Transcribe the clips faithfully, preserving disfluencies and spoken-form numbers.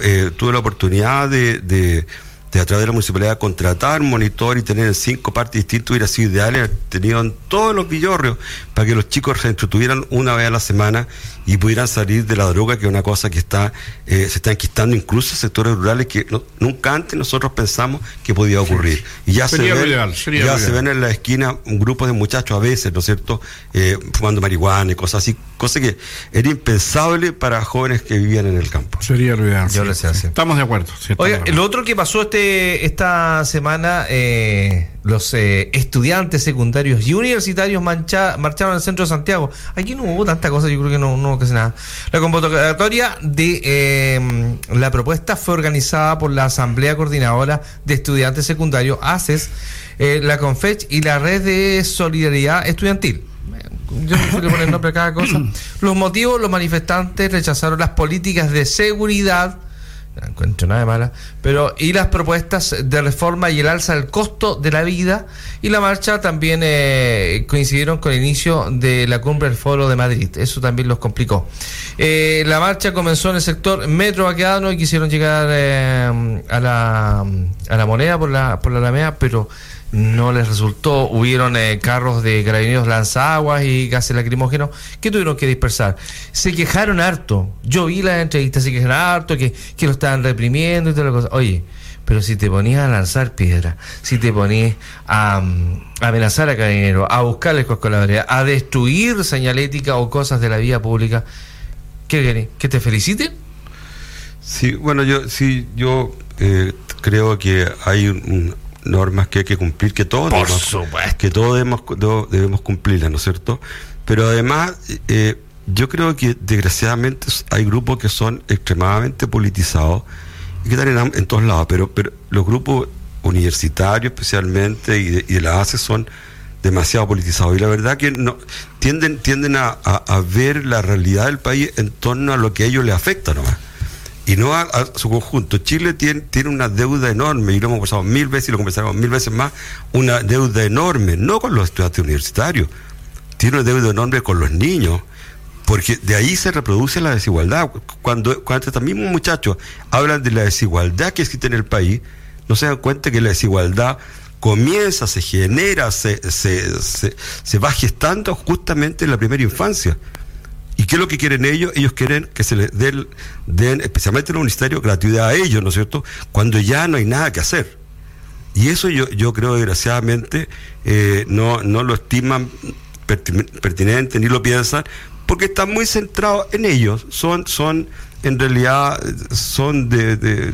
eh, tuve la oportunidad de, de, de a través de la municipalidad contratar un monitor y tener en cinco partes distintas, hubiera sido ideal, haber tenido en todos los villorrios para que los chicos se entretuvieran una vez a la semana y pudieran salir de la droga, que es una cosa que está eh, se está enquistando incluso en sectores rurales que no, nunca antes nosotros pensamos que podía ocurrir. Y ya, se ven, ideal, ya se ven en la esquina un grupo de muchachos a veces, ¿no es cierto?, eh, fumando marihuana y cosas así, cosas que era impensable para jóvenes que vivían en el campo. Sería lo ideal. Yo sí, sí. Estamos de acuerdo. Sí, Oiga, de acuerdo. Lo otro que pasó este esta semana, eh, los eh, estudiantes secundarios y universitarios mancha, marcharon al centro de Santiago. Aquí no hubo tanta cosa, yo creo que no, no que nada. La convocatoria de eh, la propuesta fue organizada por la Asamblea Coordinadora de Estudiantes Secundarios, ACES, eh, la CONFECH y la Red de Solidaridad Estudiantil. Yo no sé le poner nombre a cada cosa. Los motivos: los manifestantes rechazaron las políticas de seguridad, no encuentro nada de mala, pero y las propuestas de reforma y el alza del costo de la vida, y la marcha también eh, coincidieron con el inicio de la cumbre del Foro de Madrid. Eso también los complicó. Eh, la marcha comenzó en el sector Metro Baquedano y quisieron llegar eh, a la a la Moneda por la por la Alameda, pero no les resultó. Hubieron eh, carros de carabineros lanzaguas y gases lacrimógenos que tuvieron que dispersar. Se quejaron harto. Yo vi las entrevistas, se quejaron harto que, que lo estaban reprimiendo y toda la cosa. Oye, pero si te ponías a lanzar piedras, si te ponías a, a amenazar a carabineros, a buscarles coscoladoras, a destruir señalética o cosas de la vía pública, ¿qué querés? ¿Que te feliciten? Sí, bueno, yo sí, yo eh, creo que hay un, un normas que hay que cumplir, que todos Por debemos, supuesto. que todos debemos, debemos cumplirlas, ¿no es cierto? Pero además, eh, yo creo que desgraciadamente hay grupos que son extremadamente politizados y que están en, en todos lados, pero, pero los grupos universitarios especialmente y de, y de la ACE son demasiado politizados, y la verdad que no tienden, tienden a, a, a ver la realidad del país en torno a lo que a ellos les afecta nomás, y no a, a su conjunto. Chile tiene, tiene una deuda enorme, y lo hemos conversado mil veces y lo conversaremos mil veces más, una deuda enorme, no con los estudiantes universitarios, tiene una deuda enorme con los niños, porque de ahí se reproduce la desigualdad. Cuando, cuando estos mismos muchachos hablan de la desigualdad que existe en el país, no se dan cuenta que la desigualdad comienza, se genera, se, se, se, se va gestando justamente en la primera infancia. ¿Y qué es lo que quieren ellos? Ellos quieren que se les den, den, especialmente en los universitarios, gratuidad a ellos, ¿no es cierto?, cuando ya no hay nada que hacer. Y eso yo, yo creo, desgraciadamente, eh, no, no lo estiman pertinente, ni lo piensan, porque están muy centrados en ellos. Son, son en realidad, son de, de,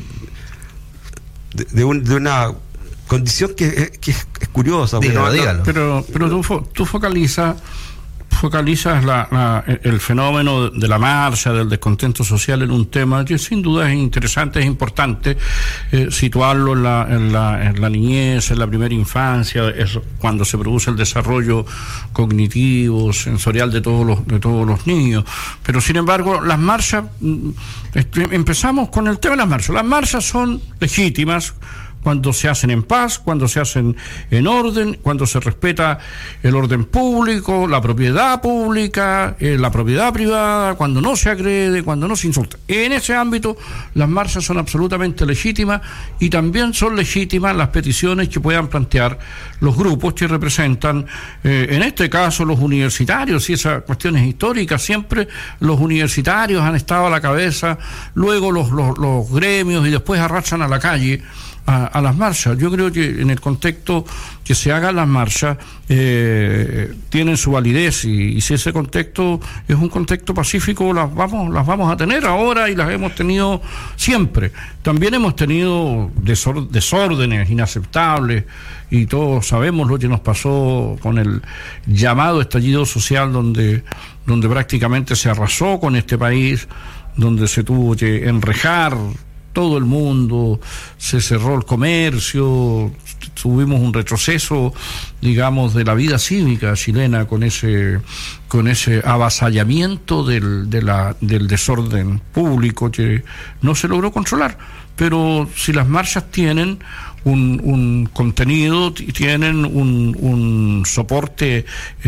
de, de, un, de una condición que, que es, es curiosa. Dígalo, dígalo. Pero, pero tú, fo, tú focalizas focalizas la, la, el fenómeno de la marcha, del descontento social en un tema que sin duda es interesante, es importante eh, situarlo en la, en, la, en la niñez, en la primera infancia, es cuando se produce el desarrollo cognitivo, sensorial de todos los, de todos los niños. Pero sin embargo, las marchas, empezamos con el tema de las marchas. Las marchas son legítimas cuando se hacen en paz, cuando se hacen en orden, cuando se respeta el orden público, la propiedad pública, eh, la propiedad privada, cuando no se agrede, cuando no se insulta. En ese ámbito, las marchas son absolutamente legítimas, y también son legítimas las peticiones que puedan plantear los grupos que representan, eh, en este caso, los universitarios, y esa cuestión es histórica. Siempre los universitarios han estado a la cabeza, luego los, los, los gremios, y después arrastran a la calle A, a las marchas. Yo creo que en el contexto que se hagan las marchas eh, tienen su validez, y, y si ese contexto es un contexto pacífico, las vamos las vamos a tener ahora y las hemos tenido siempre. También hemos tenido desor, desórdenes inaceptables, y todos sabemos lo que nos pasó con el llamado estallido social, donde, donde prácticamente se arrasó con este país, donde se tuvo que enrejar todo el mundo, se cerró el comercio, tuvimos un retroceso, digamos, de la vida cívica chilena con ese con ese avasallamiento del, de la, del desorden público que no se logró controlar. Pero si las marchas tienen un, un contenido, tienen un, un soporte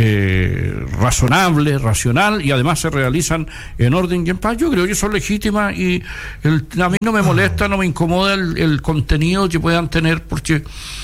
eh, razonable, racional, y además se realizan en orden y en paz, yo creo que son legítimas, y el, a mí no me molesta, no me incomoda el, el contenido que puedan tener, porque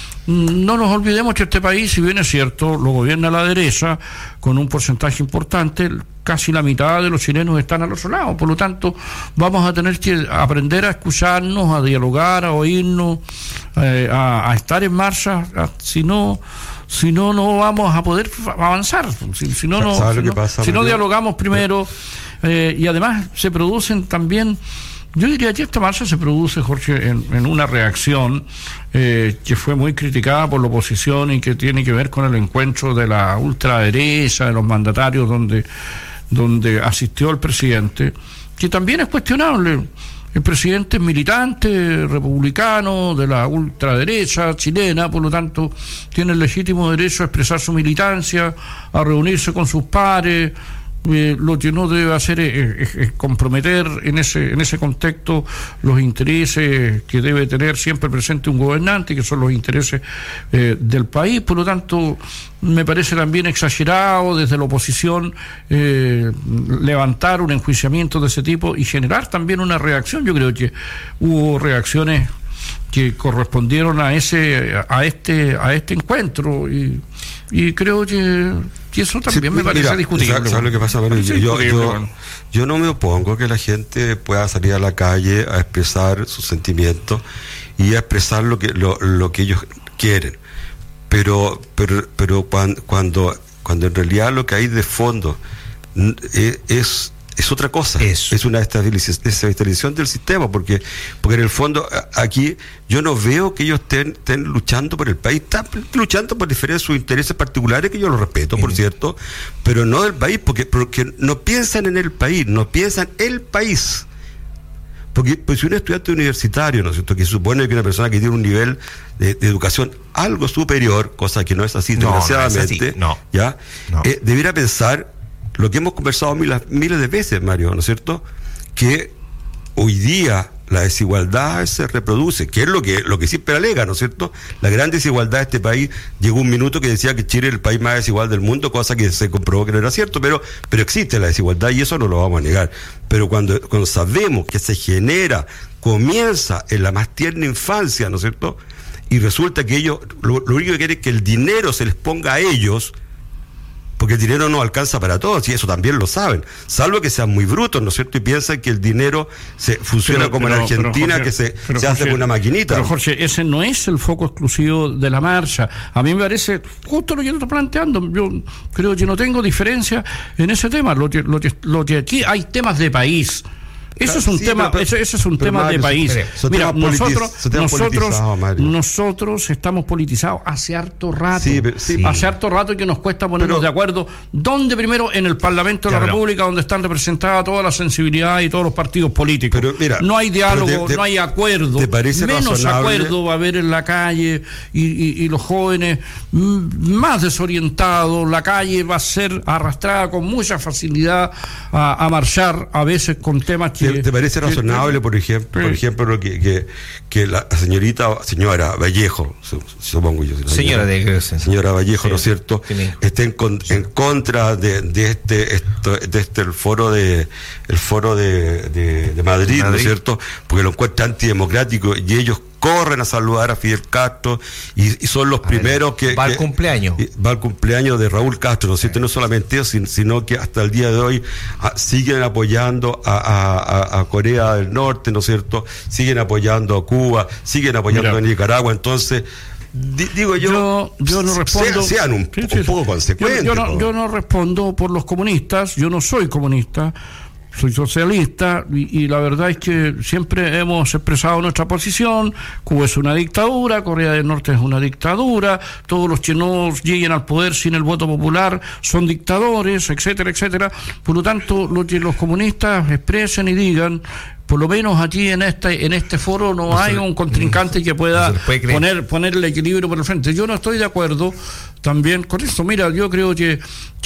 no nos olvidemos que este país, si bien es cierto, lo gobierna la derecha con un porcentaje importante, casi la mitad de los chilenos están al otro lado. Por lo tanto, vamos a tener que aprender a escucharnos, a dialogar, a oírnos, eh, a, a estar en marcha. A, si no, si no, no vamos a poder avanzar. Si, si no, no, si no, pasa, si no dialogamos primero, eh, y además se producen también. Yo diría que esta marcha se produce, Jorge, en, en una reacción eh, que fue muy criticada por la oposición y que tiene que ver con el encuentro de la ultraderecha, de los mandatarios donde, donde asistió el presidente, que también es cuestionable. El presidente es militante, republicano, de la ultraderecha chilena, por lo tanto tiene el legítimo derecho a expresar su militancia, a reunirse con sus pares. Eh, lo que no debe hacer es, es, es comprometer en ese en ese contexto los intereses que debe tener siempre presente un gobernante, que son los intereses eh, del país. Por lo tanto, me parece también exagerado desde la oposición eh, levantar un enjuiciamiento de ese tipo y generar también una reacción. Yo creo que hubo reacciones que correspondieron a ese a este a este encuentro, y, y creo que Y eso también sí, me parece mira, discutible. ¿Sabes lo que pasa? Bueno, yo, yo, yo, yo no me opongo a que la gente pueda salir a la calle a expresar sus sentimientos y a expresar lo que lo, lo que ellos quieren. Pero pero pero cuando cuando cuando en realidad lo que hay de fondo es, es es otra cosa, Eso. es una desestabilización del sistema, porque porque en el fondo aquí yo no veo que ellos estén, estén luchando por el país, están luchando por diferentes sus intereses particulares, que yo los respeto, por cierto, pero no del país, porque, porque no piensan en el país, no piensan el país. Porque pues, si un estudiante universitario, ¿no es cierto?, que supone que una persona que tiene un nivel de, de educación algo superior, cosa que no es así, no, desgraciadamente, no es así. No. ¿ya? No. Eh, debiera pensar lo que hemos conversado miles, miles de veces, Mario, ¿no es cierto?, que hoy día la desigualdad se reproduce, que es lo que lo que siempre alega, ¿no es cierto? La gran desigualdad de este país. Llegó un minuto que decía que Chile es el país más desigual del mundo, cosa que se comprobó que no era cierto, pero pero existe la desigualdad y eso no lo vamos a negar. Pero cuando, cuando sabemos que se genera, comienza en la más tierna infancia, ¿no es cierto?, y resulta que ellos, lo, lo único que quieren es que el dinero se les ponga a ellos, porque el dinero no alcanza para todos, y eso también lo saben, salvo que sean muy brutos, ¿no es cierto?, y piensan que el dinero se funciona pero, como pero, en Argentina, Jorge, que se, se Jorge, hace con una maquinita. Pero Jorge, ese no es el foco exclusivo de la marcha. A mí me parece justo lo que yo estoy planteando. Yo creo que no tengo diferencia en ese tema. Lo que, lo que, lo que aquí hay temas de país. Eso es un sí, tema, pero, eso, eso es un tema Mario, de país. Eso, Mira, nosotros, nosotros, nosotros estamos politizados hace harto rato, sí, pero, sí. hace harto rato que nos cuesta ponernos pero, de acuerdo. ¿Dónde primero? En el Parlamento de la claro. República, donde están representadas todas las sensibilidades y todos los partidos políticos. Pero, mira, no hay diálogo, te, te, no hay acuerdo. ¿Te parece menos razonable? Acuerdo va a haber en la calle y, y, y los jóvenes más desorientados. La calle va a ser arrastrada con mucha facilidad a, a marchar, a veces con temas que ¿Te, ¿Te parece razonable, por ejemplo, por ejemplo lo que, que, que la señorita, señora Vallejo, supongo yo, señora, señora de señora Vallejo, sí, ¿no es cierto?, esté en, con, en contra de, de este, esto, de este el foro de el foro de, de, de Madrid, Madrid, ¿no es cierto?, porque lo encuentra antidemocrático y ellos corren a saludar a Fidel Castro y, y son los a primeros ver, que... Va al cumpleaños. Va al cumpleaños de Raúl Castro, ¿no es cierto? No solamente eso, sino que hasta el día de hoy a, siguen apoyando a, a, a Corea del Norte, ¿no es cierto? Siguen apoyando a Cuba, siguen apoyando Mira. a Nicaragua, entonces... Digo yo, yo, yo no respondo. Sean, sean un, sí, sí, un poco consecuentes. Yo, yo, no, yo no respondo por los comunistas, yo no soy comunista, soy socialista y, y la verdad es que siempre hemos expresado nuestra posición. Cuba es una dictadura, Corea del Norte es una dictadura, todos los que no lleguen al poder sin el voto popular son dictadores, etcétera, etcétera. Por lo tanto, lo que los comunistas expresen y digan, por lo menos aquí en este en este foro no, no hay se, un contrincante que pueda no poner poner el equilibrio por el frente. Yo no estoy de acuerdo también con esto. Mira, yo creo que,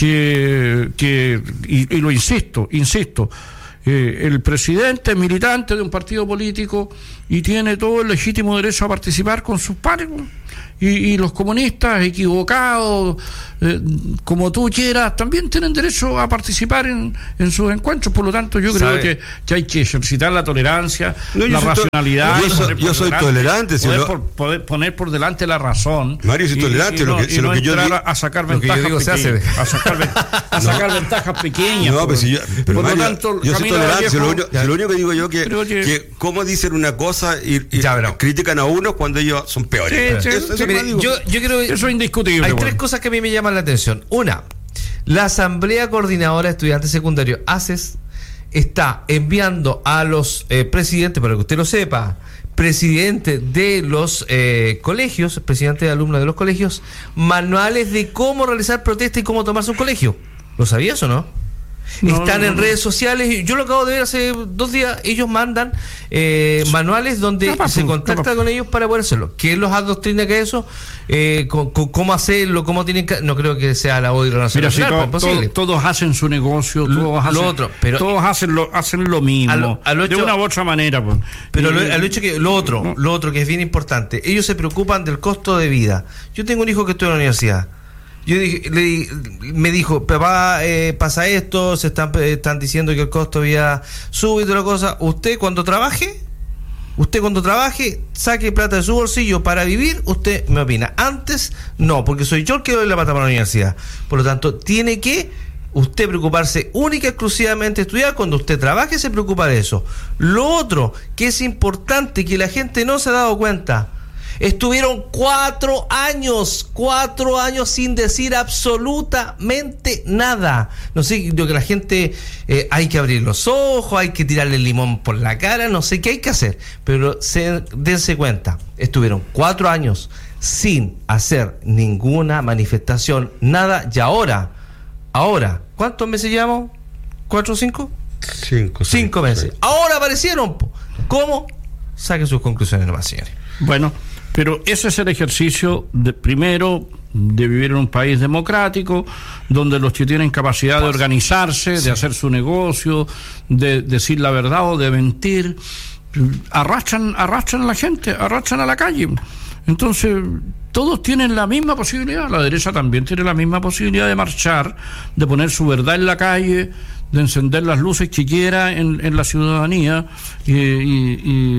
que, que y, y lo insisto, insisto, eh, el presidente es militante de un partido político y tiene todo el legítimo derecho a participar con sus pares. Y, y los comunistas equivocados, eh, como tú quieras, también tienen derecho a participar en, en sus encuentros. Por lo tanto, yo creo que, que hay que ejercitar la tolerancia, no, la racionalidad. Yo, soy, yo soy tolerante. Poder, si lo... por, poder poner por delante la razón. Mario, soy y, tolerante. Y, y lo no, que, y no lo que yo digo, a sacar ventajas digo, pequeñas. A sacar, a sacar no. ventajas pequeñas. No, pues si yo, pero por Mario, lo tanto, yo soy tolerante. Viejo, lo, único, lo único que digo yo que, que, que cómo dicen una cosa y, y ya, critican a uno cuando ellos son peores. Sí, sí, eso, sí, eso mire, yo, yo creo Eso es indiscutible. Hay bueno. tres cosas que a mí me llaman la atención. Una, la Asamblea Coordinadora de Estudiantes Secundarios, ACES, está enviando a los eh, presidentes, para que usted lo sepa, presidentes de los eh, colegios, presidentes de alumnos de los colegios, manuales de cómo realizar protesta y cómo tomarse un colegio. ¿Lo sabías o no? No, Están no, no, en no. redes sociales. Yo lo acabo de ver hace dos días. Ellos mandan eh, manuales donde capaz, se contacta capaz. con ellos para poder hacerlo. ¿Quién los adoctrina que eso? Eh, con, con, ¿Cómo hacerlo? ¿Cómo tienen que...? No creo que sea la O I Nacional. Mira, si to, to, todos hacen su negocio, todos lo, hacen, lo otro, pero todos hacen lo, hacen lo mismo. A lo, a lo hecho, de una u otra manera. Pues. Pero lo, al hecho que lo otro, no. lo otro que es bien importante, ellos se preocupan del costo de vida. Yo tengo un hijo que estudia en la universidad. Yo dije, le, me dijo, papá, eh, pasa esto, se están, eh, están diciendo que el costo de vida sube y toda la cosa. Usted cuando trabaje, usted cuando trabaje, saque plata de su bolsillo para vivir, usted me opina. Antes, no, porque soy yo el que doy la plata para la universidad. Por lo tanto, tiene que usted preocuparse única y exclusivamente de estudiar. Cuando usted trabaje, se preocupa de eso. Lo otro, que es importante, que la gente no se ha dado cuenta, estuvieron cuatro años, cuatro años sin decir absolutamente nada. No sé, yo que la gente eh, hay que abrir los ojos, hay que tirarle el limón por la cara, no sé qué hay que hacer. Pero se, dense cuenta, estuvieron cuatro años sin hacer ninguna manifestación, nada, y ahora, ahora, ¿cuántos meses llevamos? ¿Cuatro o cinco? Cinco. Cinco meses. Seis. Ahora aparecieron. ¿Cómo? Saquen sus conclusiones nomás, señores. Bueno, pero ese es el ejercicio de, primero, de vivir en un país democrático, donde los que tienen capacidad de organizarse, sí. de hacer su negocio, de decir la verdad o de mentir, arrastran, arrastran a la gente, arrastran a la calle. Entonces, todos tienen la misma posibilidad. La derecha también tiene la misma posibilidad de marchar, de poner su verdad en la calle, de encender las luces que quiera en, en la ciudadanía y, y,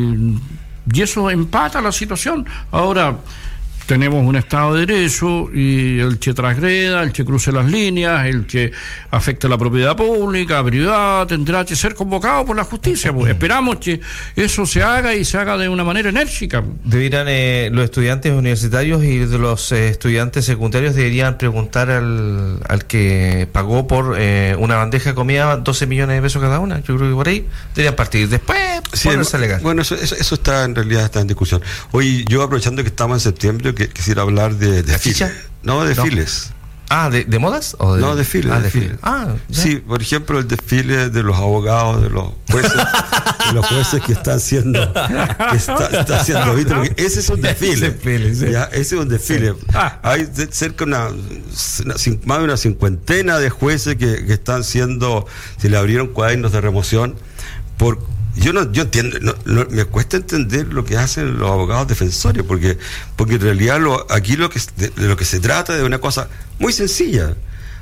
y Y eso empata la situación. Ahora tenemos un Estado de Derecho y el que transgreda, el que cruce las líneas, el que afecte la propiedad pública, privada, tendrá que ser convocado por la justicia. Pues esperamos que eso se haga y se haga de una manera enérgica. Deberían eh, los estudiantes universitarios y de los eh, estudiantes secundarios deberían preguntar al, al que pagó por eh, una bandeja de comida doce millones de pesos cada una. Yo creo que por ahí deberían partir. Después sí, ponerse legal. Bueno, eso, eso, eso está en realidad está en discusión. Hoy yo, aprovechando que estamos en septiembre, que quisiera hablar de, de ficha, no de desfiles. Ah, ¿de, de modas? ¿O de... No, desfiles. Ah, desfiles. desfiles. Ah, sí, por ejemplo, el desfile de los abogados, de los jueces, de los jueces que están haciendo, que está, está haciendo, ¿viste? Porque ese es un desfile. desfile sí. ¿Ya? Ese es un desfile. Sí. Ah. Hay de, cerca de una, una, más de una cincuentena de jueces que, que están siendo, se le abrieron cuadernos de remoción por Yo no, yo entiendo, no, no, me cuesta entender lo que hacen los abogados defensores, porque, porque en realidad lo, aquí lo que de, de lo que se trata es de una cosa muy sencilla.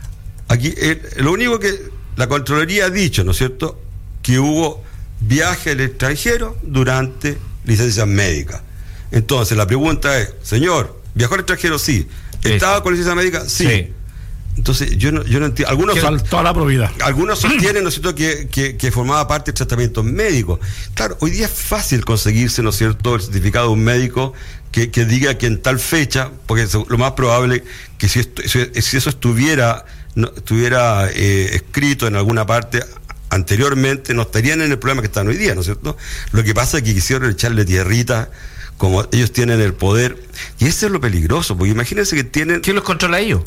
Aquí eh, lo único que la Contraloría ha dicho, ¿no es cierto?, que hubo viaje al extranjero durante licencias médicas. Entonces la pregunta es, señor, ¿viajó al extranjero? Sí. ¿Estaba sí. con licencia médica? Sí. sí. Entonces, yo no, yo no entiendo. Algunos saltó a la probidad. Algunos sostienen, ¿no es cierto?, que, que, que formaba parte del tratamiento médico. Claro, hoy día es fácil conseguirse, ¿no es cierto?, el certificado de un médico que, que diga que en tal fecha, porque es lo más probable que si, esto, si, si eso estuviera, no, estuviera eh, escrito en alguna parte anteriormente, no estarían en el problema que están hoy día, ¿no es cierto? Lo que pasa es que quisieron echarle tierrita, como ellos tienen el poder, y eso es lo peligroso, porque imagínense que tienen... ¿Quién los controla ellos?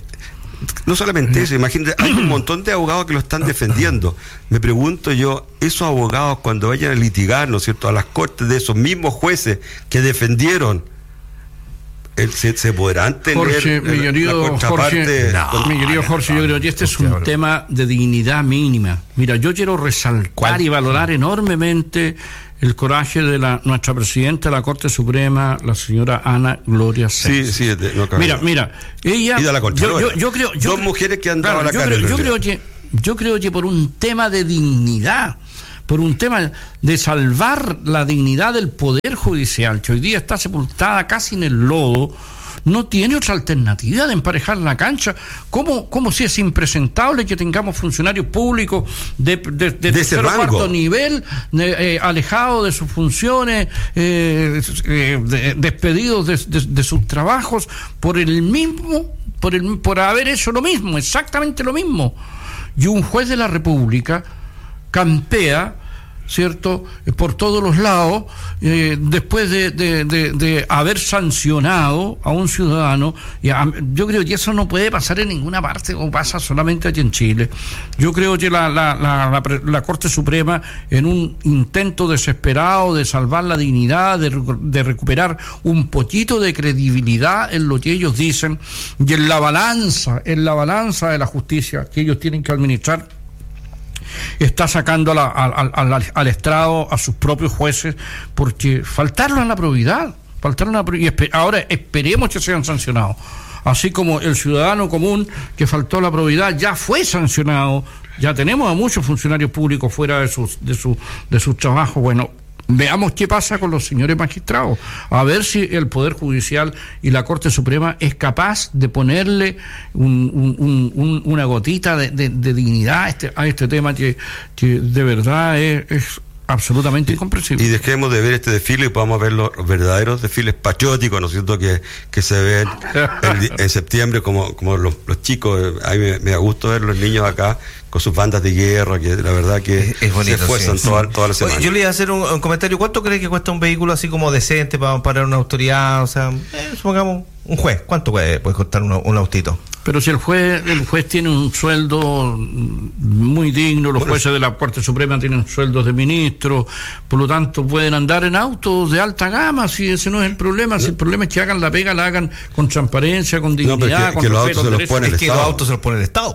No solamente eso, imagínate, hay un montón de abogados que lo están defendiendo. Me pregunto yo, esos abogados cuando vayan a litigar, ¿no es cierto?, a las cortes de esos mismos jueces que defendieron el, se, se podrán tener Jorge, mi querido la contraparte. Jorge, no, mi querido Jorge, yo creo que este es un tema de dignidad mínima. Mira, yo quiero resaltar ¿Cuál? y valorar enormemente el coraje de la nuestra presidenta de la Corte Suprema, la señora Ana Gloria Sáenz. Sí, sí, de, no, mira, mira, ella. Y de la yo, yo, yo creo, yo, Dos mujeres que han dado claro, la yo cara. Creo, yo creo que, yo creo que por un tema de dignidad, por un tema de salvar la dignidad del Poder Judicial, que hoy día está sepultada casi en el lodo, no tiene otra alternativa de emparejar la cancha. ¿Cómo, cómo si es impresentable que tengamos funcionarios públicos de, de, de, de tercer o cuarto nivel, de, eh, alejados de sus funciones, eh, eh, de, despedidos de, de, de sus trabajos por el mismo, por, el, por haber hecho lo mismo, exactamente lo mismo? Y un juez de la República campea, ¿cierto?, por todos los lados, eh, después de, de, de, de haber sancionado a un ciudadano. Y a, yo creo que eso no puede pasar en ninguna parte, o pasa solamente aquí en Chile. Yo creo que la, la, la, la, la Corte Suprema, en un intento desesperado de salvar la dignidad, de, de recuperar un poquito de credibilidad en lo que ellos dicen, y en la balanza, en la balanza de la justicia que ellos tienen que administrar, está sacando a la, al, al, al estrado a sus propios jueces, porque faltaron a la probidad, faltaron a la, y esper, ahora esperemos que sean sancionados, así como el ciudadano común que faltó a la probidad ya fue sancionado. Ya tenemos a muchos funcionarios públicos fuera de sus de su, de sus trabajos. Bueno, veamos qué pasa con los señores magistrados, a ver si el Poder Judicial y la Corte Suprema es capaz de ponerle un, un, un, una gotita de, de, de dignidad a este, a este tema que, que de verdad es, es absolutamente incomprensible. Y dejemos de ver este desfile y podamos ver los verdaderos desfiles patrióticos, ¿no es cierto?, que, que se ven en, en septiembre, como, como los, los chicos. A mí me, me da gusto ver los niños acá con sus bandas de guerra, que la verdad que es, es bonito, se esfuerzan sí. toda, toda la semana. Oye, yo le iba a hacer un, un comentario. ¿Cuánto cree que cuesta un vehículo así como decente para parar una autoridad? O sea, eh, supongamos un juez. ¿Cuánto puede, puede costar un, un autito? Pero si el juez el juez tiene un sueldo muy digno, los bueno, jueces de la Corte Suprema tienen sueldos de ministro, por lo tanto pueden andar en autos de alta gama, si ese no es el problema. Si el problema es que hagan la pega, la hagan con transparencia, con dignidad, no, que, con que los autos se los pone el es que Estado. los autos se los pone el Estado.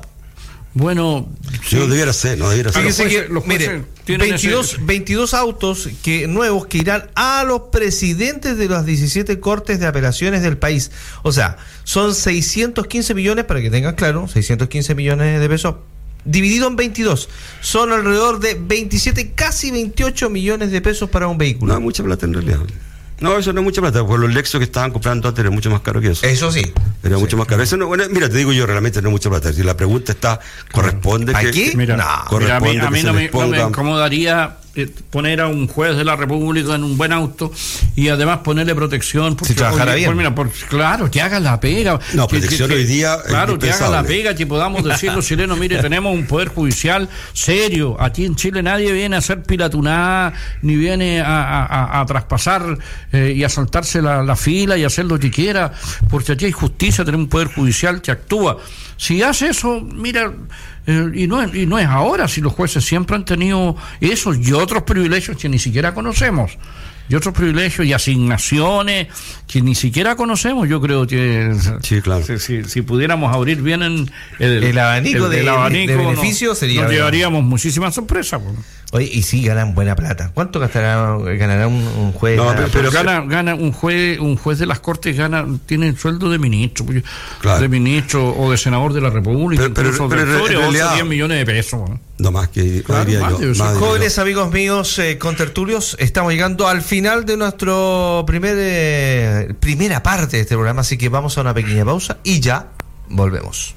Bueno, sí. No debiera ser, no debiera ser. Fíjense los jueces, que, los mire, veintidós, ese... veintidós autos que nuevos que irán a los presidentes de las diecisiete cortes de apelaciones del país. O sea, son seiscientos quince millones, para que tengan claro, seiscientos quince millones de pesos dividido en veintidós. Son alrededor de veintisiete, casi veintiocho millones de pesos para un vehículo. No, mucha plata en realidad. No, eso no es mucha plata, porque los Lexus que estaban comprando antes eran mucho más caro que eso. Eso sí. Era sí. mucho más caro. Eso no, bueno, mira, te digo yo, realmente no es mucha plata. Si la pregunta está, corresponde ¿Aquí? que... Mira, no, corresponde mira, a mí, a mí que no, se me, les ponga... no me incomodaría eh, poner a un juez de la República en un buen auto y además ponerle protección. Porque, si trabajara oye, bien. Pues mira, por, claro, que haga la pega. No, que, protección que, hoy día claro, que haga la pega, que podamos decir los chilenos, mire, tenemos un poder judicial serio. Aquí en Chile nadie viene a hacer piratunada, ni viene a, a, a, a traspasar eh, y a saltarse la, la fila y hacer lo que quiera, porque aquí hay justicia, tenemos un poder judicial que actúa. Si hace eso, mira, eh, y, no es, y no es ahora, si los jueces siempre han tenido esos y otros privilegios que ni siquiera conocemos, y otros privilegios y asignaciones que ni siquiera conocemos. Yo creo que sí, claro. si, si, si pudiéramos abrir bien el, el, el abanico, el, de, el abanico de beneficios, no, sería nos llevaríamos muchísimas sorpresas. Bueno. Oye, y sí ganan buena plata. ¿Cuánto gastará, ganará un, un juez? No, pero, pero gana, gana un juez, un juez de las Cortes gana, tiene el sueldo de ministro, claro. de ministro o de senador de la República, pero, pero, incluso pero, de pero, pero, realidad, diez millones de pesos. ¿no? No más que claro, diría más yo, más jóvenes yo. Amigos míos, eh, contertulios, estamos llegando al final de nuestro primer eh, primera parte de este programa, así que vamos a una pequeña pausa y ya volvemos.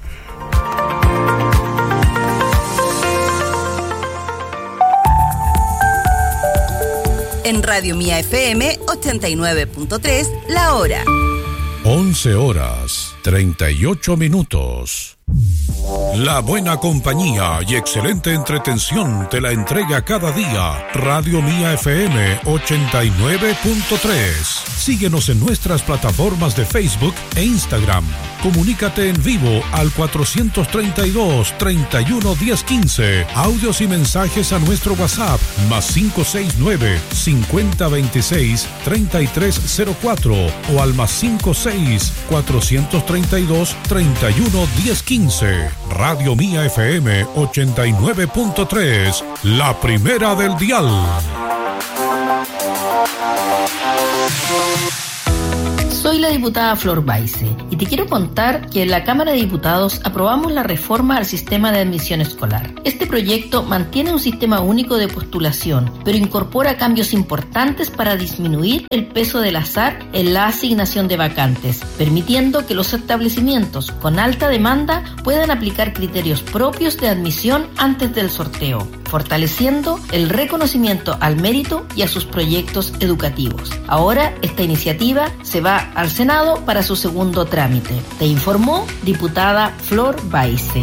En Radio Mía F M ochenta y nueve punto tres, la hora. once horas, treinta y ocho minutos. La buena compañía y excelente entretención te la entrega cada día Radio Mía F M ochenta y nueve punto tres. Síguenos en nuestras plataformas de Facebook e Instagram. Comunícate en vivo al cuatrocientos treinta y dos, treinta y uno, diez, quince. Audios y mensajes a nuestro WhatsApp más cinco seis nueve, cincuenta veintiséis, treinta y tres cero cuatro o al más cinco seis, cuatrocientos treinta y dos, treinta y uno, diez, quince. Radio Mía F M ochenta y nueve punto tres, la primera del dial. Soy la diputada Flor Baise y te quiero contar que en la Cámara de Diputados aprobamos la reforma al sistema de admisión escolar. Este proyecto mantiene un sistema único de postulación, pero incorpora cambios importantes para disminuir el peso del azar en la asignación de vacantes, permitiendo que los establecimientos con alta demanda puedan aplicar criterios propios de admisión antes del sorteo, fortaleciendo el reconocimiento al mérito y a sus proyectos educativos. Ahora esta iniciativa se va al Senado para su segundo trámite. Te informó diputada Flor Baise.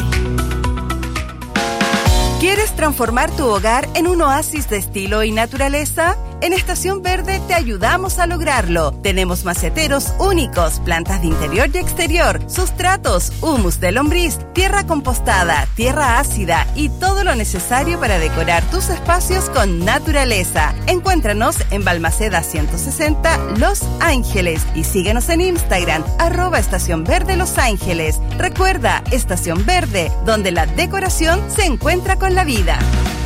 ¿Quieres transformar tu hogar en un oasis de estilo y naturaleza? En Estación Verde te ayudamos a lograrlo. Tenemos maceteros únicos, plantas de interior y exterior, sustratos, humus de lombriz, tierra compostada, tierra ácida y todo lo necesario para decorar tus espacios con naturaleza. Encuéntranos en Balmaceda ciento sesenta, Los Ángeles, y síguenos en Instagram, arroba Estación Verde Los Ángeles. Recuerda, Estación Verde, donde la decoración se encuentra con la vida.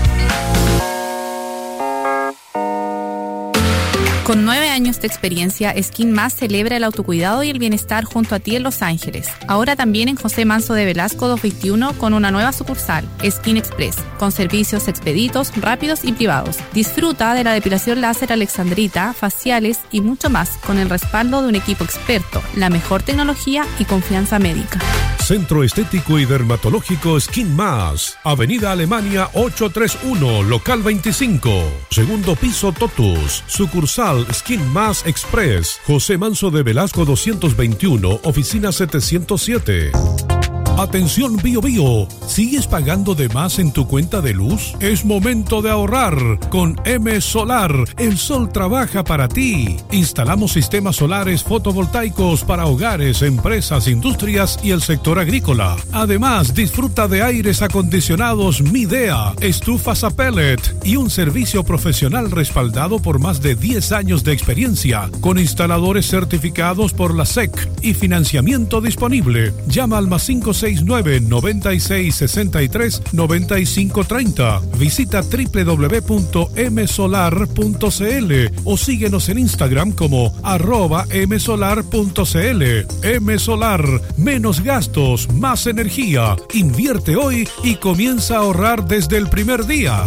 Con nueve años de experiencia, Skin Más celebra el autocuidado y el bienestar junto a ti en Los Ángeles. Ahora también en José Manso de Velasco doscientos veintiuno con una nueva sucursal, Skin Express, con servicios expeditos, rápidos y privados. Disfruta de la depilación láser alexandrita, faciales y mucho más con el respaldo de un equipo experto, la mejor tecnología y confianza médica. Centro Estético y Dermatológico Skin Más, Avenida Alemania ochocientos treinta y uno, local veinticinco, segundo piso Totus, sucursal Skin Más Express, José Manso de Velasco doscientos veintiuno, oficina setecientos siete. Atención Bio Bio, ¿sigues pagando de más en tu cuenta de luz? Es momento de ahorrar con M Solar. El sol trabaja para ti. Instalamos sistemas solares fotovoltaicos para hogares, empresas, industrias y el sector agrícola. Además, disfruta de aires acondicionados Midea, estufas a pellet y un servicio profesional respaldado por más de diez años de experiencia, con instaladores certificados por la S E C y financiamiento disponible. Llama al más cinco seis nueve, noventa y seis, sesenta y tres, noventa y cinco treinta. Visita doble u doble u doble u punto m solar punto c l o síguenos en Instagram como arroba msolar punto c l. M Solar, menos gastos, más energía. Invierte hoy y comienza a ahorrar desde el primer día.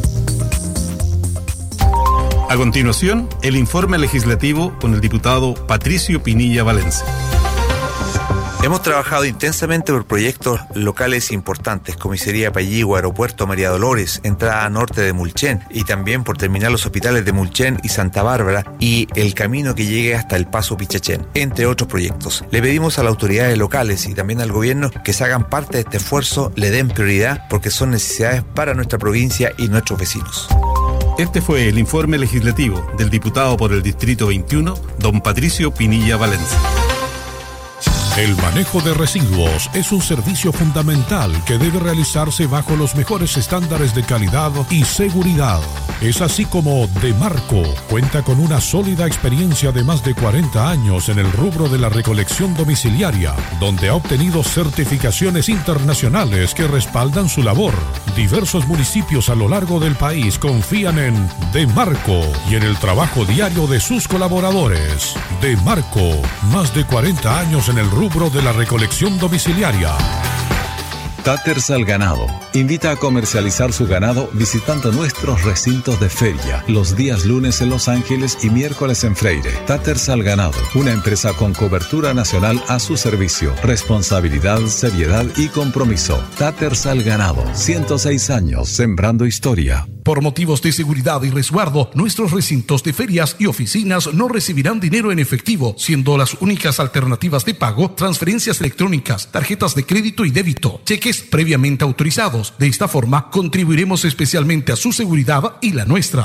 A continuación, el informe legislativo con el diputado Patricio Pinilla Valencia. Hemos trabajado intensamente por proyectos locales importantes, Comisaría Payigua, Aeropuerto María Dolores, entrada norte de Mulchen, y también por terminar los hospitales de Mulchen y Santa Bárbara y el camino que llegue hasta el Paso Pichachén, entre otros proyectos. Le pedimos a las autoridades locales y también al gobierno que se hagan parte de este esfuerzo, le den prioridad porque son necesidades para nuestra provincia y nuestros vecinos. Este fue el informe legislativo del diputado por el Distrito veintiuno, don Patricio Pinilla Valencia. El manejo de residuos es un servicio fundamental que debe realizarse bajo los mejores estándares de calidad y seguridad. Es así como Demarco cuenta con una sólida experiencia de más de cuarenta años en el rubro de la recolección domiciliaria, donde ha obtenido certificaciones internacionales que respaldan su labor. Diversos municipios a lo largo del país confían en Demarco y en el trabajo diario de sus colaboradores. Demarco, más de cuarenta años en el rubro de la recolección domiciliaria. Taters al Ganado invita a comercializar su ganado visitando nuestros recintos de feria los días lunes en Los Ángeles y miércoles en Freire. Taters al Ganado, una empresa con cobertura nacional a su servicio, responsabilidad, seriedad y compromiso. Taters al Ganado, ciento seis años sembrando historia. Por motivos de seguridad y resguardo, nuestros recintos de ferias y oficinas no recibirán dinero en efectivo, siendo las únicas alternativas de pago transferencias electrónicas, tarjetas de crédito y débito, cheques previamente autorizados. De esta forma, contribuiremos especialmente a su seguridad y la nuestra.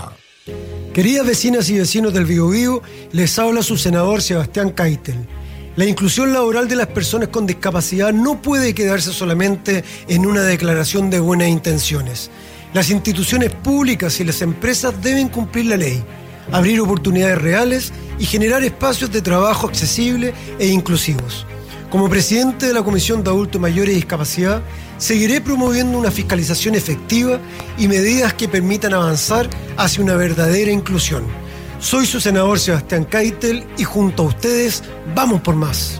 Queridas vecinas y vecinos del Biobío, les habla su senador Sebastián Keitel. La inclusión laboral de las personas con discapacidad no puede quedarse solamente en una declaración de buenas intenciones. Las instituciones públicas y las empresas deben cumplir la ley, abrir oportunidades reales y generar espacios de trabajo accesibles e inclusivos. Como presidente de la Comisión de Adultos Mayores y Discapacidad, seguiré promoviendo una fiscalización efectiva y medidas que permitan avanzar hacia una verdadera inclusión. Soy su senador Sebastián Keitel y junto a ustedes vamos por más.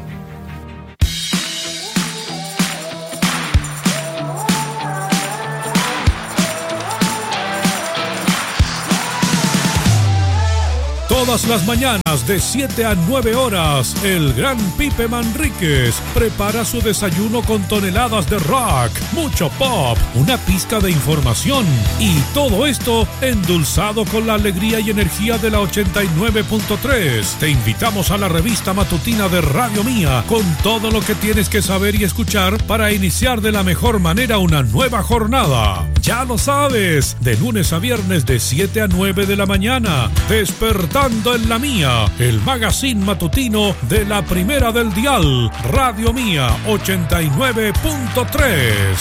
Todas las mañanas de siete a nueve horas, el gran Pipe Manríquez prepara su desayuno con toneladas de rock, mucho pop, una pizca de información y todo esto endulzado con la alegría y energía de la ochenta y nueve punto tres. Te invitamos a la revista matutina de Radio Mía con todo lo que tienes que saber y escuchar para iniciar de la mejor manera una nueva jornada. Ya lo sabes, de lunes a viernes de siete a nueve de la mañana, despertando en la Mía, el magazine matutino de la primera del dial, Radio Mía ochenta y nueve punto tres.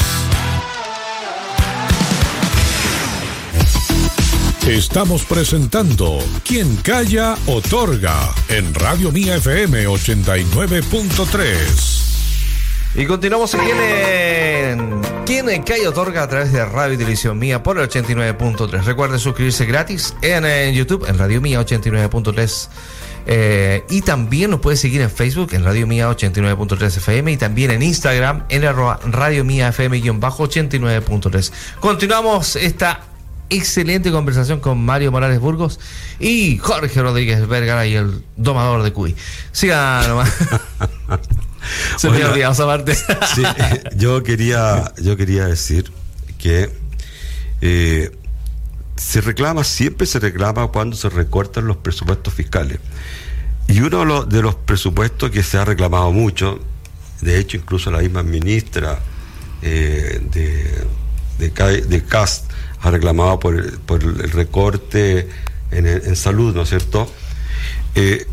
Estamos presentando Quien Calla Otorga en Radio Mía F M ochenta y nueve punto tres. Y continuamos aquí en Quien Calla Otorga a través de Radio y Televisión Mía por el ochenta y nueve punto tres. Recuerden suscribirse gratis en, en YouTube, en Radio Mía ochenta y nueve punto tres. Eh, y también nos puede seguir en Facebook, en Radio Mía ochenta y nueve punto tres F M, y también en Instagram, en arroba Radio Mía F M ochenta y nueve punto tres. Continuamos esta excelente conversación con Mario Morales Burgos y Jorge Rodríguez Vergara y el domador de Cuy. Sigan nomás. Se me Bueno, olvidó esa parte. Sí, yo quería, yo quería decir que eh, se reclama, siempre se reclama cuando se recortan los presupuestos fiscales. Y uno de los, de los presupuestos que se ha reclamado mucho, de hecho incluso la misma ministra eh, de, de, de C A S ha reclamado por el, por el recorte en, en salud, ¿no es cierto? Eh,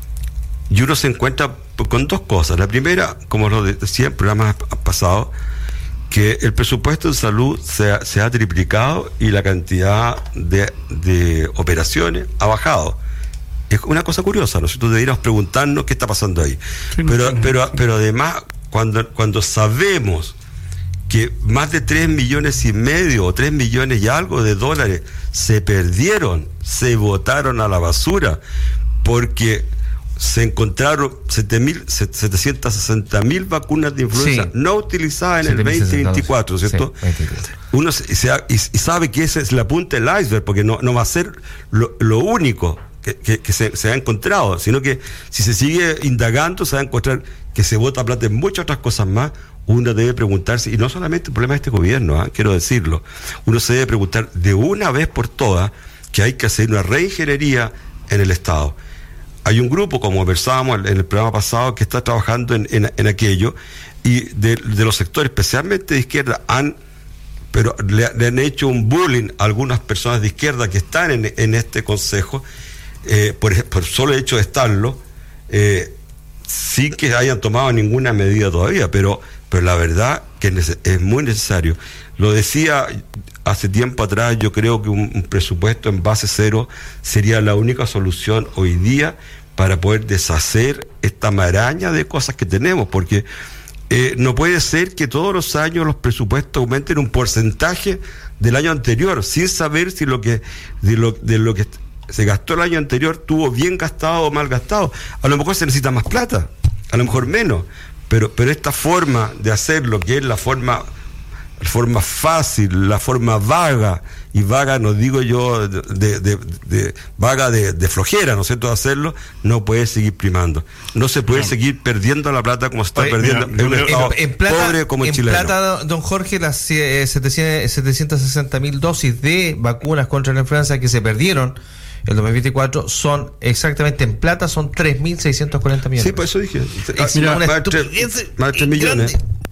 y uno se encuentra con dos cosas. La primera, como lo decía en programas pasados, que el presupuesto de salud se ha, se ha triplicado y la cantidad de, de operaciones ha bajado. Es una cosa curiosa, nosotros deberíamos preguntarnos qué está pasando ahí. Sí, pero, no, pero, pero además, cuando, cuando sabemos que más de tres millones y medio o tres millones y algo de dólares se perdieron, se botaron a la basura, porque se encontraron setecientas sesenta mil vacunas de influenza sí. no utilizadas en el veinte veinticuatro, ¿cierto? Sí, Uno se, se ha, y, y sabe que esa es la punta del iceberg, porque no, no va a ser lo, lo único que, que, que se, se ha encontrado, sino que si se sigue indagando se va a encontrar que se bota plata en muchas otras cosas más. Uno debe preguntarse, y no solamente el problema de este gobierno, ¿eh? quiero decirlo, uno se debe preguntar de una vez por todas que hay que hacer una reingeniería en el Estado. Hay un grupo, como conversábamos en el programa pasado, que está trabajando en, en, en aquello, y de, de los sectores, especialmente de izquierda, han pero le, le han hecho un bullying a algunas personas de izquierda que están en, en este consejo, eh, por, por solo hecho de estarlo, eh, sin que hayan tomado ninguna medida todavía, pero, pero la verdad que es, es muy necesario. Lo decía hace tiempo atrás, yo creo que un, un presupuesto en base cero sería la única solución hoy día para poder deshacer esta maraña de cosas que tenemos, porque eh, no puede ser que todos los años los presupuestos aumenten un porcentaje del año anterior, sin saber si lo que de lo, de lo que se gastó el año anterior tuvo bien gastado o mal gastado. A lo mejor se necesita más plata, a lo mejor menos, pero, pero esta forma de hacerlo, que es la forma la forma fácil, la forma vaga, y vaga no digo yo de, de, de vaga de, de flojera, ¿no es cierto?, de hacerlo, no puede seguir primando. No se puede no. seguir perdiendo la plata como se está Oye, perdiendo mira, en un en, estado en plata, pobre como el en chileno. En plata, don Jorge, las eh, setecientas sesenta mil dosis de vacunas contra la influenza que se perdieron el dos mil veinticuatro son exactamente en plata, son tres mil seiscientos cuarenta millones. Sí, por eso dije. Es mira, una estupidez más de tres millones.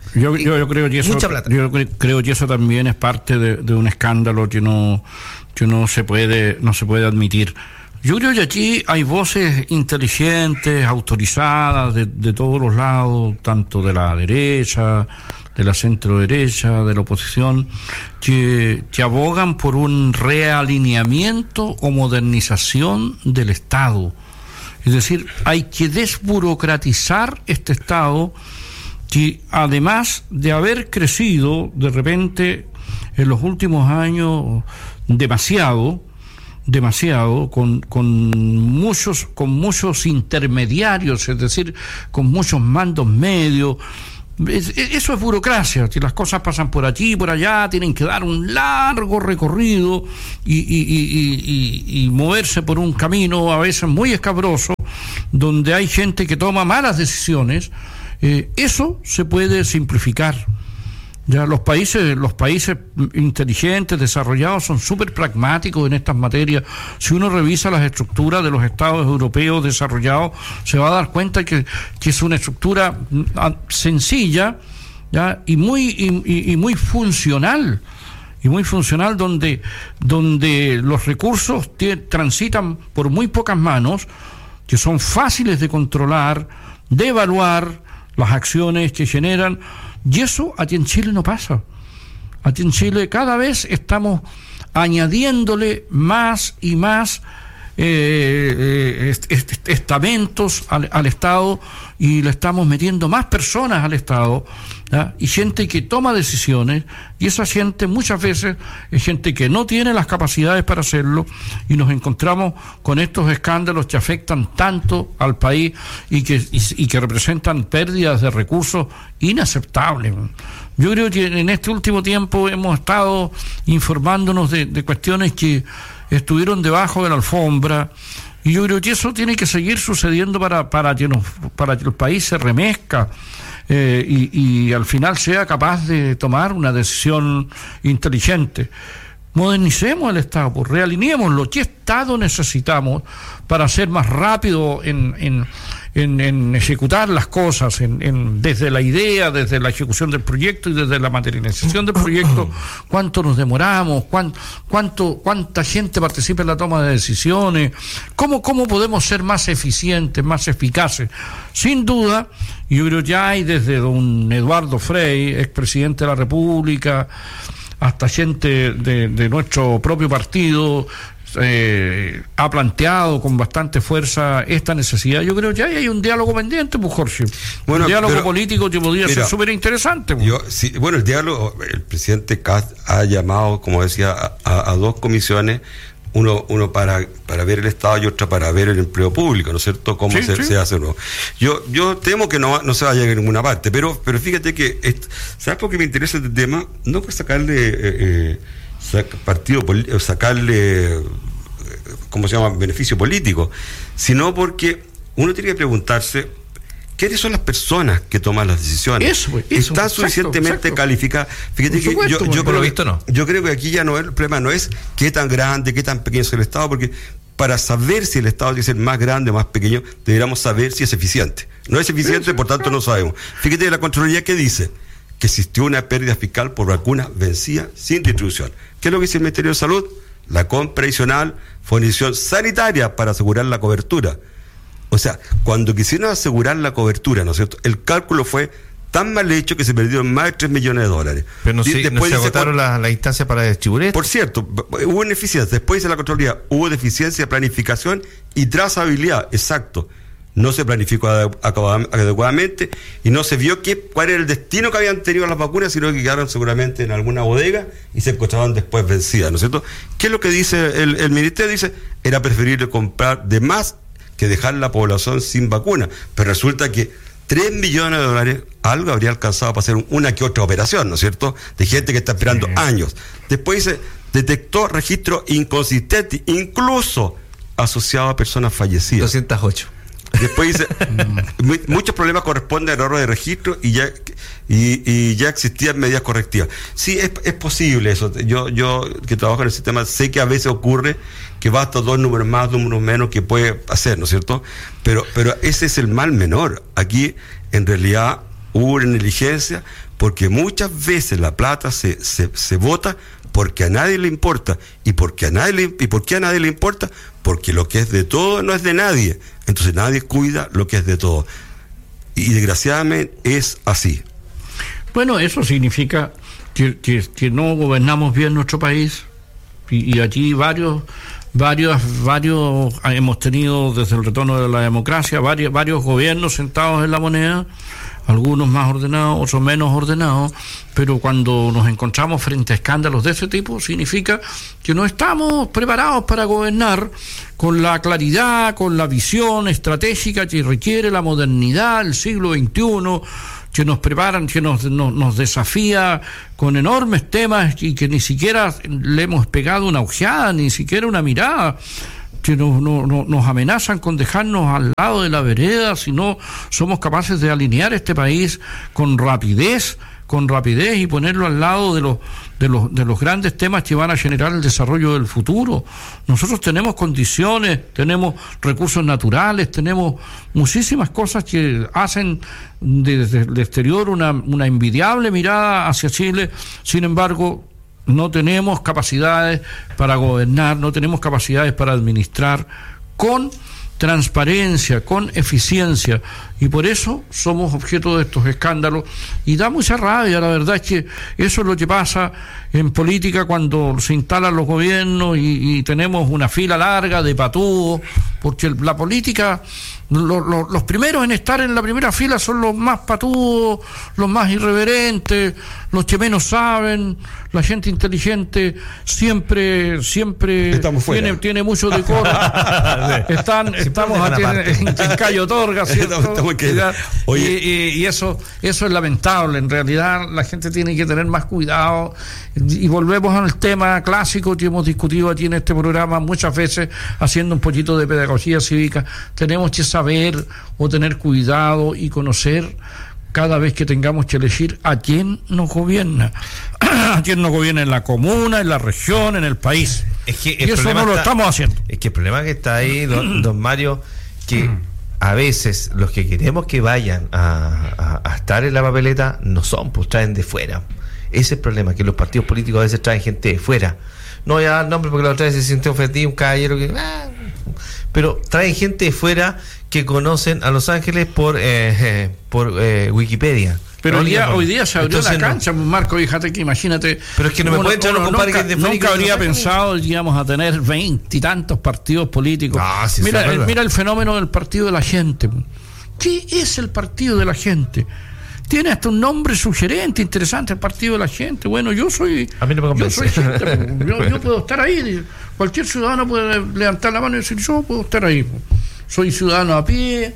Yo, yo, yo creo que eso, mucha plata. Yo creo que eso también es parte de, de un escándalo que no, que no se puede, no se puede admitir. Yo creo que aquí hay voces inteligentes, autorizadas de, de todos los lados, tanto de la derecha, de la centro derecha, de la oposición, que, que abogan por un realineamiento o modernización del Estado. Es decir, hay que desburocratizar este Estado que, además de haber crecido de repente en los últimos años demasiado, demasiado, con, con muchos, con muchos intermediarios, es decir, con muchos mandos medios. Eso es burocracia, si las cosas pasan por aquí y por allá, tienen que dar un largo recorrido y, y, y, y, y moverse por un camino a veces muy escabroso, donde hay gente que toma malas decisiones. Eh, eso se puede simplificar. Ya los países, los países inteligentes, desarrollados, son súper pragmáticos en estas materias. Si uno revisa las estructuras de los estados europeos desarrollados, se va a dar cuenta que, que es una estructura sencilla, ya, y muy y, y muy funcional, y muy funcional donde donde los recursos te, transitan por muy pocas manos, que son fáciles de controlar, de evaluar las acciones que generan. Y eso aquí en Chile no pasa. Aquí en Chile cada vez estamos añadiéndole más y más eh, est- est- estamentos al, al Estado, y le estamos metiendo más personas al Estado, ¿ya? Y gente que toma decisiones, y esa gente muchas veces es gente que no tiene las capacidades para hacerlo, y nos encontramos con estos escándalos que afectan tanto al país y que, y, y que representan pérdidas de recursos inaceptables. Yo creo que en este último tiempo hemos estado informándonos de, de cuestiones que estuvieron debajo de la alfombra, y yo creo que eso tiene que seguir sucediendo para, para, que, nos, para que el país se remezca eh, y, y al final sea capaz de tomar una decisión inteligente. Modernicemos el Estado, pues realineémoslo. ¿Qué Estado necesitamos para ser más rápido en, en, en, en ejecutar las cosas, en, en, desde la idea, desde la ejecución del proyecto y desde la materialización del proyecto? ¿Cuánto nos demoramos? ¿Cuánto, cuánto, ¿Cuánta gente participa en la toma de decisiones? ¿Cómo, cómo podemos ser más eficientes, más eficaces? Sin duda, yo creo que ya hay desde don Eduardo Frei, expresidente de la República, hasta gente de, de nuestro propio partido, eh, ha planteado con bastante fuerza esta necesidad. Yo creo que hay, hay un diálogo pendiente, pues, Jorge. Bueno, un diálogo pero, político que podría mira, ser súper interesante. Yo, sí, bueno, el diálogo, el presidente Kast ha llamado, como decía, a, a, a dos comisiones, uno uno para para ver el Estado y otra para ver el empleo público, ¿no es cierto? Cómo sí, se, sí. se hace o no. Yo yo temo que no no se vaya a ninguna parte, pero pero fíjate que esto, ¿sabes por qué me interesa este tema? No por sacarle eh, eh, sac, partido sacarle ¿cómo se llama? Beneficio político, sino porque uno tiene que preguntarse ¿quiénes son las personas que toman las decisiones? Eso, eso, ¿Están exacto, suficientemente exacto. calificadas? Fíjate que supuesto, yo, yo, por creo, lo visto no. yo creo que aquí ya no es, el problema no es qué tan grande, qué tan pequeño es el Estado, porque para saber si el Estado tiene que ser más grande o más pequeño, deberíamos saber si es eficiente. No es eficiente, por tanto no sabemos. Fíjate la Contraloría que dice que existió una pérdida fiscal por vacuna vencida sin distribución. ¿Qué es lo que dice el Ministerio de Salud? La compra adicional fue una decisión sanitaria para asegurar la cobertura. O sea, cuando quisieron asegurar la cobertura, ¿no es cierto? El cálculo fue tan mal hecho que se perdieron más de tres millones de dólares. Pero no, sí, después no se agotaron las la instancias para distribuir. Por cierto, hubo ineficiencia. Después dice la Contraloría, hubo deficiencia de planificación y trazabilidad. Exacto. No se planificó adecuadamente y no se vio qué, cuál era el destino que habían tenido las vacunas, sino que quedaron seguramente en alguna bodega y se encontraban después vencidas, ¿no es cierto? ¿Qué es lo que dice el, el ministerio? Dice, era preferible comprar de más que dejar la población sin vacuna, pero resulta que tres millones de dólares algo habría alcanzado para hacer una que otra operación, ¿no es cierto? De gente que está esperando sí. años. Después dice, detectó registro inconsistente, incluso asociado a personas fallecidas. doscientos ocho. Después dice, muchos problemas corresponden al error de registro y ya y, y ya existían medidas correctivas. Sí, es, es posible eso. Yo yo que trabajo en el sistema sé que a veces ocurre que basta dos números más, dos números menos que puede hacer, ¿no es cierto? Pero pero ese es el mal menor. Aquí, en realidad, hubo una negligencia, porque muchas veces la plata se, se, se vota porque a nadie le importa. ¿Y porque a nadie le, y por qué a nadie le importa? Porque lo que es de todo no es de nadie. Entonces nadie cuida lo que es de todo. Y desgraciadamente es así. Bueno, eso significa que, que, que no gobernamos bien nuestro país. Y, y aquí varios, varios, varios hemos tenido desde el retorno de la democracia, varios, varios gobiernos sentados en la moneda, algunos más ordenados, otros menos ordenados, pero cuando nos encontramos frente a escándalos de ese tipo, significa que no estamos preparados para gobernar con la claridad, con la visión estratégica que requiere la modernidad, el siglo veintiuno, que nos preparan, que nos, nos, nos desafía con enormes temas y que ni siquiera le hemos pegado una ojeada, ni siquiera una mirada, que nos, no, no, nos amenazan con dejarnos al lado de la vereda si no somos capaces de alinear este país con rapidez, con rapidez y ponerlo al lado de los, de los, de los grandes temas que van a generar el desarrollo del futuro. Nosotros tenemos condiciones, tenemos recursos naturales, tenemos muchísimas cosas que hacen desde el exterior una, una envidiable mirada hacia Chile. Sin embargo, no tenemos capacidades para gobernar, no tenemos capacidades para administrar con transparencia, con eficiencia, y por eso somos objeto de estos escándalos, y da mucha rabia. La verdad es que eso es lo que pasa en política cuando se instalan los gobiernos y, y tenemos una fila larga de patudos, porque la política, lo, lo, los primeros en estar en la primera fila son los más patudos, los más irreverentes, los que menos saben. La gente inteligente siempre siempre tiene, tiene mucho decoro. Están, estamos aquí en, en Cayo Torga, ¿cierto? Estamos, estamos Oye. Y, y, y eso, eso es lamentable. En realidad la gente tiene que tener más cuidado. Y volvemos al tema clásico que hemos discutido aquí en este programa muchas veces, haciendo un poquito de pedagogía cívica. Tenemos que saber o tener cuidado y conocer cada vez que tengamos que elegir a quién nos gobierna, a quién nos gobierna en la comuna, en la región, en el país. Es que y eso no lo está, estamos haciendo. Es que el problema que está ahí, don, don Mario, que a veces los que queremos que vayan a, a, a estar en la papeleta no son, pues traen de fuera. Ese es el problema, que los partidos políticos a veces traen gente de fuera. No voy a dar nombre porque la otra vez se sintió ofendido un caballero que... Ah, pero traen gente de fuera que conocen a Los Ángeles por eh, por eh, Wikipedia. Pero hoy día, hoy día se abrió la cancha, no. Marco, fíjate que imagínate. Pero es que no me puede entrar un compadre que es de fuera. Nunca habría pensado que íbamos a tener veintitantos partidos políticos. No, si mira, el, mira el fenómeno del partido de la gente. ¿Qué es el partido de la gente? Tiene hasta un nombre sugerente, interesante, el partido de la gente. Bueno, yo soy. A mí no me convence. Yo soy gente, yo, yo puedo estar ahí. Cualquier ciudadano puede levantar la mano y decir: yo puedo estar ahí. Soy ciudadano a pie,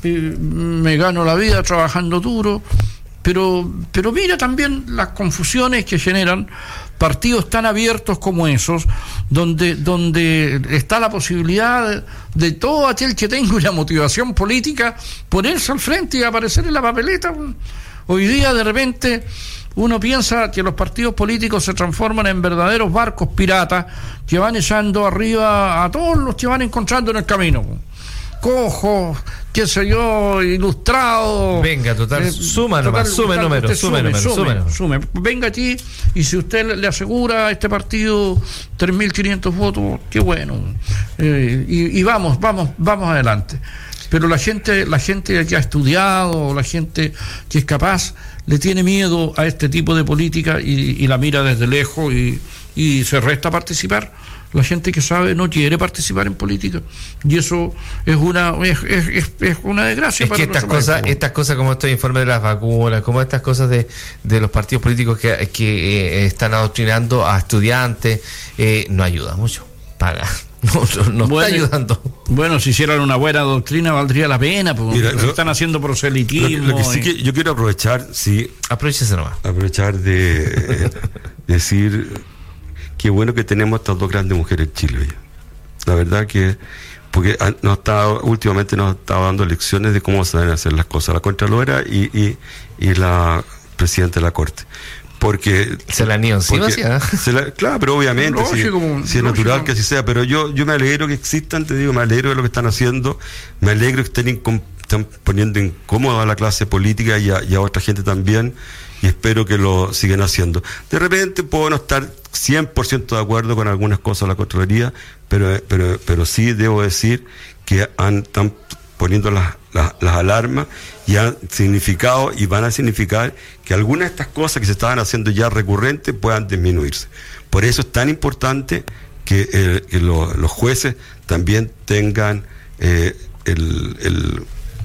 me gano la vida trabajando duro. Pero, pero mira también las confusiones que generan partidos tan abiertos como esos, donde, donde está la posibilidad de, de todo aquel que tenga una motivación política ponerse al frente y aparecer en la papeleta. Hoy día de repente uno piensa que los partidos políticos se transforman en verdaderos barcos piratas que van echando arriba a todos los que van encontrando en el camino. Cojo, qué sé yo, ilustrado. Venga, total, eh, suma nomás, sume números, sume números, sume, sume. Venga aquí, y si usted le asegura a este partido tres mil quinientos votos, qué bueno. Eh, y, y vamos, vamos, vamos adelante. Pero la gente, la gente que ha estudiado, la gente que es capaz, le tiene miedo a este tipo de política y, y la mira desde lejos y, y se resta participar. La gente que sabe no quiere participar en política, y eso es una es, es, es una desgracia. Es para que estas cosas, país. estas cosas como estos informes de las vacunas, como estas cosas de, de los partidos políticos que, que eh, están adoctrinando a estudiantes, eh, no ayuda mucho. Para no, no, no bueno, está ayudando. Bueno, si hicieran una buena doctrina valdría la pena, porque Mira, lo, están haciendo proselitismo. Lo, lo que sí que yo quiero aprovechar, sí, aprovechese nomás. Aprovechar de eh, decir. Qué bueno que tenemos estas dos grandes mujeres en Chile. La verdad que, porque nos está, últimamente nos estaba dando lecciones de cómo se deben hacer las cosas, la Contralora y, y, y la Presidenta de la Corte. Porque se la niegan, ¿sí? Claro, pero obviamente si, como, si es natural que así sea, pero yo yo me alegro que existan, te digo, me alegro de lo que están haciendo, me alegro que estén están poniendo incómoda a la clase política y a, y a otra gente también, y espero que lo sigan haciendo. De repente puedo no estar cien por ciento de acuerdo con algunas cosas de la Contraloría, pero, pero, pero sí debo decir que han, están poniendo las, las, las alarmas y han significado y van a significar que algunas de estas cosas que se estaban haciendo ya recurrentes puedan disminuirse. Por eso es tan importante que, eh, que lo, los jueces también tengan eh, el... el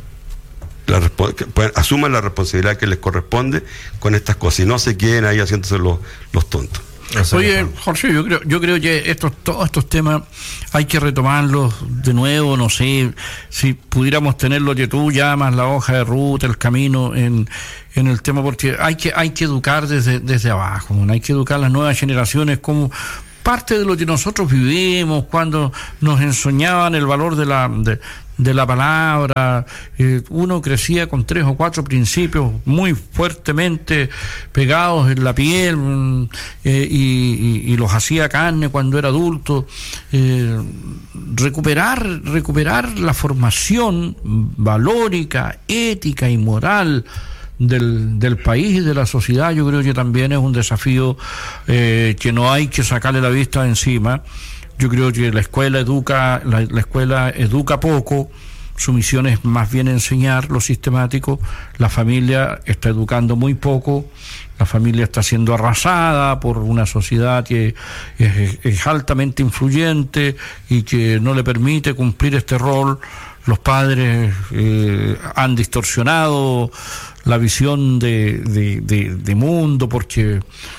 La, que puedan, asuman la responsabilidad que les corresponde con estas cosas y no se queden ahí haciéndose los, los tontos. Oye, Jorge, yo creo, yo creo que estos, todos estos temas hay que retomarlos de nuevo, no sé, si pudiéramos tener lo que tú llamas la hoja de ruta, el camino en, en el tema, porque hay que, hay que educar desde, desde abajo, hay que educar a las nuevas generaciones como parte de lo que nosotros vivimos cuando nos enseñaban el valor de la de, de la palabra. Eh, uno crecía con tres o cuatro principios muy fuertemente pegados en la piel, eh, y, y, y los hacía carne cuando era adulto. Eh, recuperar recuperar la formación valórica, ética y moral Del, del país y de la sociedad, yo creo que también es un desafío eh, que no hay que sacarle la vista de encima. Yo creo que la escuela educa, la, la escuela educa poco, su misión es más bien enseñar lo sistemático, la familia está educando muy poco, la familia está siendo arrasada por una sociedad que es, es altamente influyente y que no le permite cumplir este rol. Los padres eh, han distorsionado la visión de, de, de, de mundo porque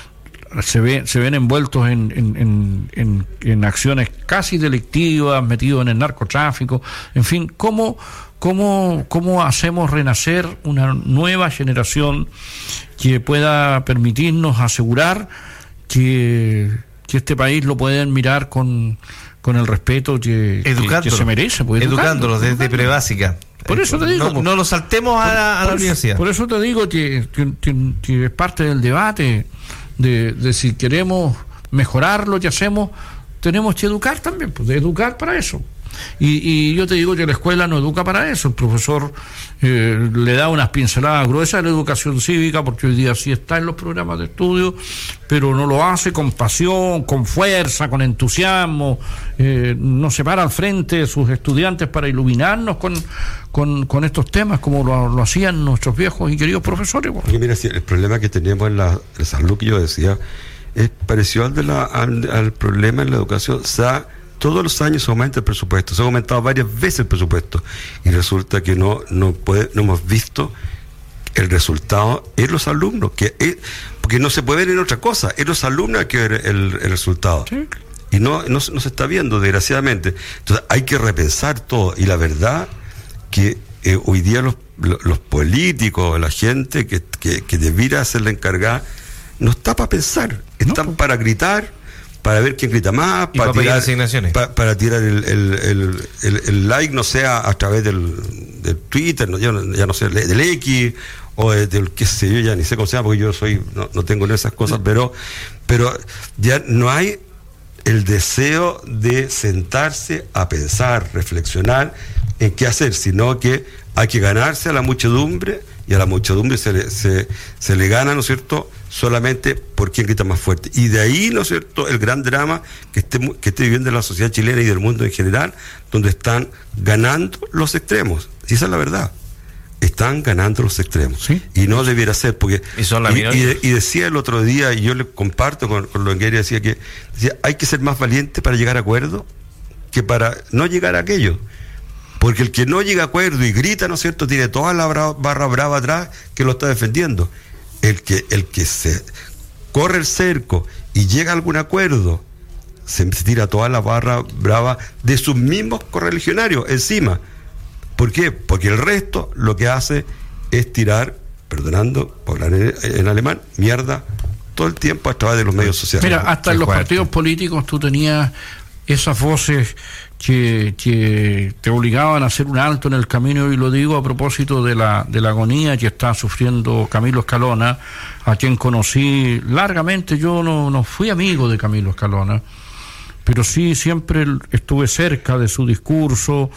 se ve, se ven envueltos en, en, en, en, en acciones casi delictivas, metidos en el narcotráfico. En fin, ¿cómo, cómo, cómo hacemos renacer una nueva generación que pueda permitirnos asegurar que, que este país lo pueden mirar con, con el respeto que, que, que se merece? Pues, educándolos desde prebásica. Por eso te digo, no, no lo saltemos a la, a la por, universidad. Por eso te digo que, que, que, que es parte del debate de, de si queremos mejorar lo que hacemos, tenemos que educar también, pues, de educar para eso. Y, y yo te digo que la escuela no educa para eso. El profesor eh, le da unas pinceladas gruesas a la educación cívica, porque hoy día sí está en los programas de estudio, pero no lo hace con pasión, con fuerza, con entusiasmo. Eh, no se para al frente de sus estudiantes para iluminarnos con, con, con estos temas como lo, lo hacían nuestros viejos y queridos profesores. Porque mira, si el problema que tenemos en la, la salud que yo decía es parecido al, de la, al, al problema en la educación. O sea, todos los años aumenta el presupuesto, se ha aumentado varias veces el presupuesto y resulta que no no puede no hemos visto el resultado en los alumnos, que es, porque no se puede ver en otra cosa, en los alumnos hay que ver el, el resultado. Sí. Y no, no, no se está viendo, desgraciadamente. Entonces hay que repensar todo, y la verdad que eh, hoy día los, los, los políticos, la gente que, que, que debiera ser la encargada, no está para pensar, están no. para gritar, para ver quién grita más, para, para tirar asignaciones, para, para tirar el, el, el, el, el like, no sea a través del, del Twitter, no, ya, ya no sé, del X o de, del qué sé yo, ya ni sé cómo se llama, porque yo soy no, no tengo esas cosas, pero pero ya no hay el deseo de sentarse a pensar, reflexionar en qué hacer, sino que hay que ganarse a la muchedumbre, y a la muchedumbre se le, se, se le gana, ¿no es cierto?, solamente por quien grita más fuerte. Y de ahí, ¿no es cierto?, el gran drama que esté, que esté viviendo la sociedad chilena y del mundo en general, donde están ganando los extremos. Y esa es la verdad. Están ganando los extremos. ¿Sí? Y no debiera ser, porque... Y son la minoría. Y, y, y decía el otro día, y yo le comparto con, con lo que él decía, que decía, hay que ser más valiente para llegar a acuerdo que para no llegar a aquello. Porque el que no llega a acuerdo y grita, ¿no es cierto?, tiene toda la bra- barra brava atrás que lo está defendiendo. El que, el que se corre el cerco y llega a algún acuerdo, se tira toda la barra brava de sus mismos correligionarios encima. ¿Por qué? Porque el resto lo que hace es tirar, perdonando, por hablar en, en alemán, mierda, todo el tiempo a través de los medios sociales. Mira, hasta en los partidos políticos tú tenías esas voces que, que te obligaban a hacer un alto en el camino, y lo digo a propósito de la, de la agonía que está sufriendo Camilo Escalona, a quien conocí largamente. Yo no, no fui amigo de Camilo Escalona, pero sí siempre estuve cerca de su discurso,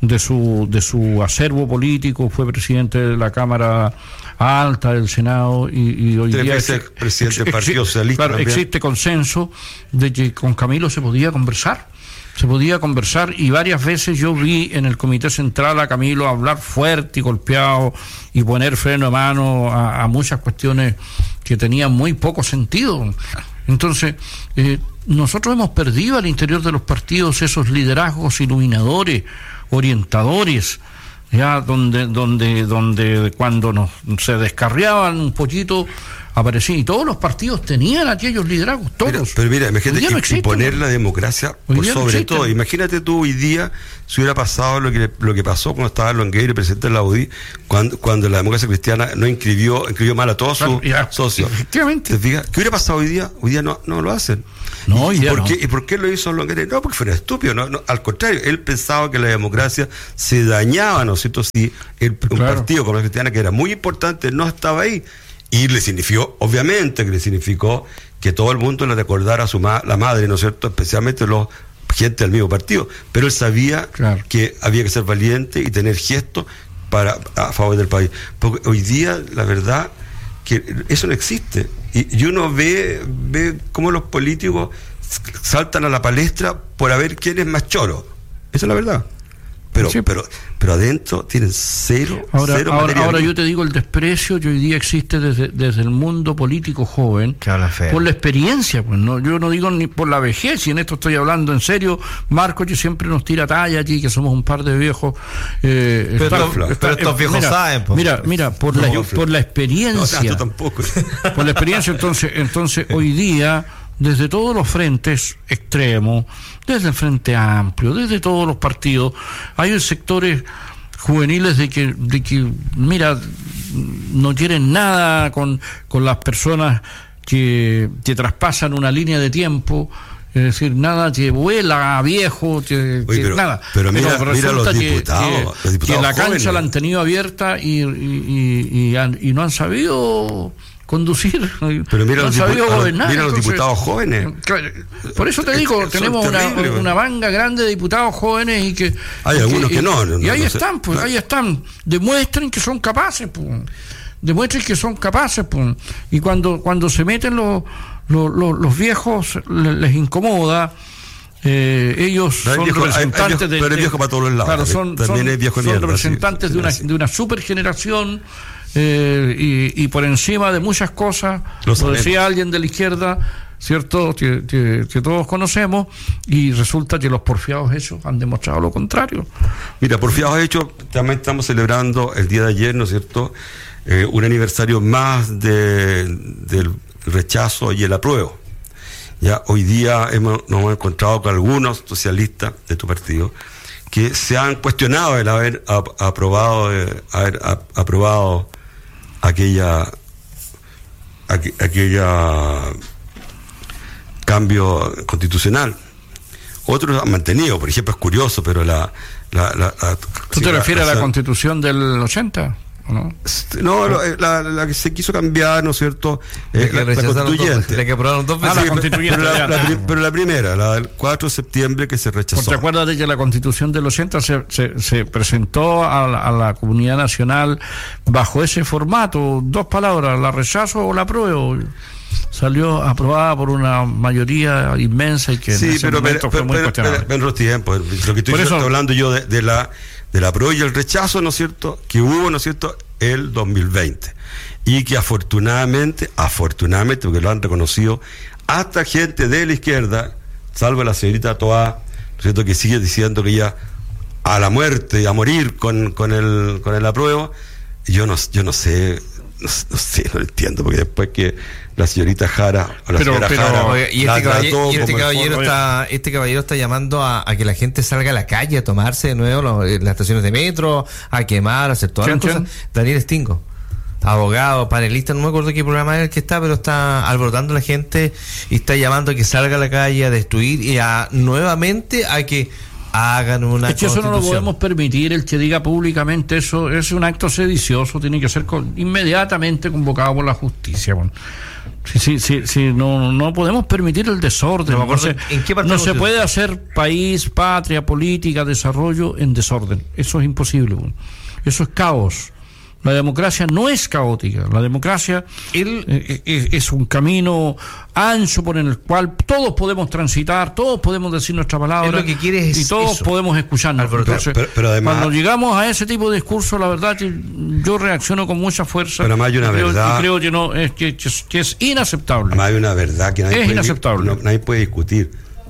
de su de su acervo político, fue presidente de la Cámara Alta del Senado y, y hoy Tres día veces ex, presidente ex, del Partido ex, Socialista. Claro, existe consenso de que con Camilo se podía conversar. Se podía conversar y varias veces yo vi en el Comité Central a Camilo hablar fuerte y golpeado y poner freno de mano a, a muchas cuestiones que tenían muy poco sentido. Entonces, eh, nosotros hemos perdido al interior de los partidos esos liderazgos iluminadores, orientadores, ya donde donde donde cuando nos se descarriaban un poquito aparecían, y todos los partidos tenían aquellos liderazgos, todos. Pero, pero mira, imagínate no que imponer la democracia por sobre no todo. Imagínate tú hoy día si hubiera pasado lo que lo que pasó cuando estaba Longueira, presidente de la U D I, cuando, cuando la democracia cristiana no inscribió, inscribió mal a todos sus socios. Efectivamente. ¿Te fijas? ¿Qué hubiera pasado hoy día? Hoy día no, no lo hacen. No, ¿Y, y, por no. qué, ¿Y por qué lo hizo Longueira? No, porque fuera estúpido. No, no, al contrario, él pensaba que la democracia se dañaba, ¿no es cierto? Si el, un claro. partido como la cristiana, que era muy importante, no estaba ahí. Y le significó, obviamente que le significó que todo el mundo le recordara a su ma- la madre, ¿no es cierto? Especialmente los gente del mismo partido. Pero él sabía claro. que había que ser valiente y tener gestos para a favor del país. Porque hoy día, la verdad, que eso no existe. Y, y uno ve, ve cómo los políticos saltan a la palestra por a ver quién es más choro. Esa es la verdad. Pero, sí. pero, pero adentro tienen cero, ahora, cero ahora, ahora yo te digo el desprecio que hoy día existe desde, desde el mundo político joven por la experiencia, pues no, yo no digo ni por la vejez, y en esto estoy hablando en serio. Marco, que siempre nos tira talla aquí, que somos un par de viejos. Eh, pero, está, to, está, pero estos viejos mira, saben. Pues. Mira, mira, por, no, la, por la experiencia. No, no, tampoco. Por la experiencia, entonces, entonces hoy día, desde todos los frentes extremos, desde el Frente Amplio, desde todos los partidos, hay sectores juveniles de que, de que mira, no quieren nada con, con las personas que, que traspasan una línea de tiempo. Es decir, nada que vuela a viejo, que, Oye, que pero, nada. Pero mira, pero mira los que, diputados, que, los diputados que la jóvenes. cancha la han tenido abierta y, y, y, y, han, y no han sabido conducir, pero mira no los, han sabido dipu- gobernar. mira los Entonces, diputados jóvenes. Por eso te digo, Son tenemos una, terribles, una manga grande de diputados jóvenes y que hay y algunos que, que no, no y ahí no están, sé. pues, ahí están. Demuestren que son capaces, pues. Demuestren que son capaces, pues. Y cuando cuando se meten los los, los, los viejos les, les incomoda. Eh, ellos no, son viejo, representantes hay, hay viejo, de, pero es viejo para todos los lados. Claro, son, también son, es viejo son mierda, representantes sí, de, una, sí. de una supergeneración eh, y, y por encima de muchas cosas, lo, lo decía alguien de la izquierda, cierto, que, que, que todos conocemos, y resulta que los porfiados hechos han demostrado lo contrario. Mira, porfiados hechos, también estamos celebrando el día de ayer, ¿no es cierto?, eh, un aniversario más de, del rechazo y el apruebo. Ya hoy día hemos, nos hemos encontrado con algunos socialistas de tu partido que se han cuestionado el haber ap- aprobado eh, haber ap- aprobado aquella aqu- aquella cambio constitucional. Otros han mantenido, por ejemplo, es curioso, pero la, la, la, la ¿Tú te refieres a la Constitución del ochenta? ¿O no? No, no, la, la que se quiso cambiar, ¿no es cierto? Eh, la, la constituyente. Dos, la que aprobaron dos veces. Ah, la constituyente. Pero la, la, pero la primera, la del cuatro de septiembre, que se rechazó. ¿Te acuerdas de que la Constitución del ochenta se, se, se presentó a la, a la comunidad nacional bajo ese formato? Dos palabras, la rechazo o la apruebo. Salió aprobada por una mayoría inmensa y que sí, en ese pero, momento pero, fue muy pero, cuestionable. pero en los tiempos, lo que estoy eso, hablando yo de, de la de la apruebo y el rechazo, ¿no es cierto?, que hubo, ¿no es cierto?, el dos mil veinte, y que afortunadamente, afortunadamente, porque lo han reconocido hasta gente de la izquierda, salvo la señorita Toá, ¿no es cierto?, que sigue diciendo que ya a la muerte, a morir con, con el con el apruebo. Yo no, yo no sé, no, no sé, no entiendo, porque después que la señorita Jara, o la pero, señora pero, Jara, oye, y la este caballero, y este como caballero el está, este caballero está llamando a, a que la gente salga a la calle a tomarse de nuevo los, las estaciones de metro, a quemar, a hacer todas las cosas. Daniel Stingo, abogado, panelista, no me acuerdo qué programa es el que está, pero está alborotando a la gente y está llamando a que salga a la calle a destruir y a nuevamente a que hagan una es que eso no lo constitución. podemos permitir, el que diga públicamente eso es un acto sedicioso, tiene que ser con, inmediatamente convocado por la justicia. Bueno, sí, sí, sí, sí, no, no podemos permitir el desorden. No, No, se, ¿en qué parte no hemos se ido? puede hacer país, patria, política, desarrollo en desorden. Eso es imposible. Bueno. Eso es caos. La democracia no es caótica. La democracia El- eh, eh, es un camino ancho por el cual todos podemos transitar, todos podemos decir nuestra palabra. Él lo que quiere es y todos eso. podemos escucharnos. Alborotar. Entonces, Pero- pero además- cuando llegamos a ese tipo de discurso, la verdad que yo reacciono con mucha fuerza. Pero además hay una y creo, verdad- y creo que no es que, que es, que es inaceptable. Además hay una verdad que nadie, Es puede, inaceptable. no- nadie puede discutir.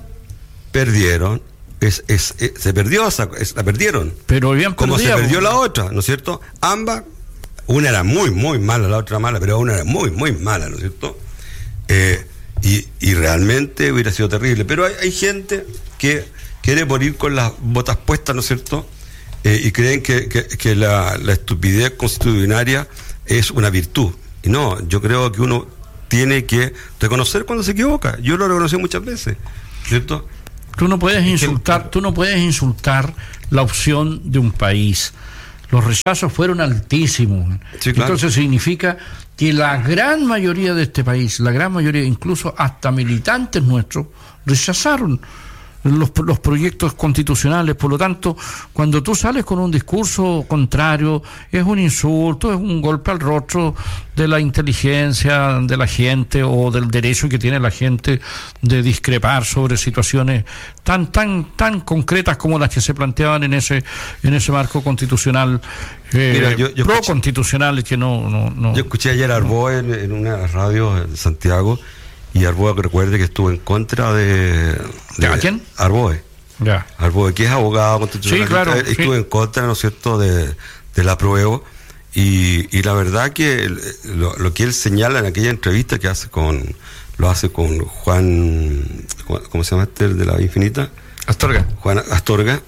Perdieron, es, es, es- se perdió, esa- es- la perdieron. Pero bien Como perdida, se perdió pues. la otra, ¿no es cierto? Ambas, una era muy, muy mala, la otra mala, pero una era muy, muy mala, ¿no es cierto? Eh, y, y realmente hubiera sido terrible. Pero hay, hay gente que quiere morir con las botas puestas, ¿no es cierto? Eh, y creen que, que, que la, la estupidez constitucionaria es una virtud. Y no, yo creo que uno tiene que reconocer cuando se equivoca. Yo lo reconocí muchas veces, ¿cierto? Tú no puedes insultar, tú no puedes insultar la opción de un país. Los rechazos fueron altísimos. Sí, claro. Entonces significa que la gran mayoría de este país, la gran mayoría, incluso hasta militantes nuestros, rechazaron los, los proyectos constitucionales. Por lo tanto, cuando tú sales con un discurso contrario, es un insulto, es un golpe al rostro de la inteligencia de la gente o del derecho que tiene la gente de discrepar sobre situaciones tan tan tan concretas como las que se planteaban en ese en ese marco constitucional eh, Mira, yo- yo pro escuché- constitucional que no no no Yo escuché ayer a Arboe en, en una radio en Santiago, y Arboe, que recuerde que estuvo en contra de... de ¿A quién? Arboe. ya Arboe, que es abogado constitucional. Sí, claro, Estuvo sí. en contra, ¿no es cierto?, de, del apruebo. Y, y la verdad que el- lo, lo que él señala en aquella entrevista que hace con... Lo hace con Juan... Juan- ¿Cómo se llama este, el de la Infinita? Astorga. Juan Astorga.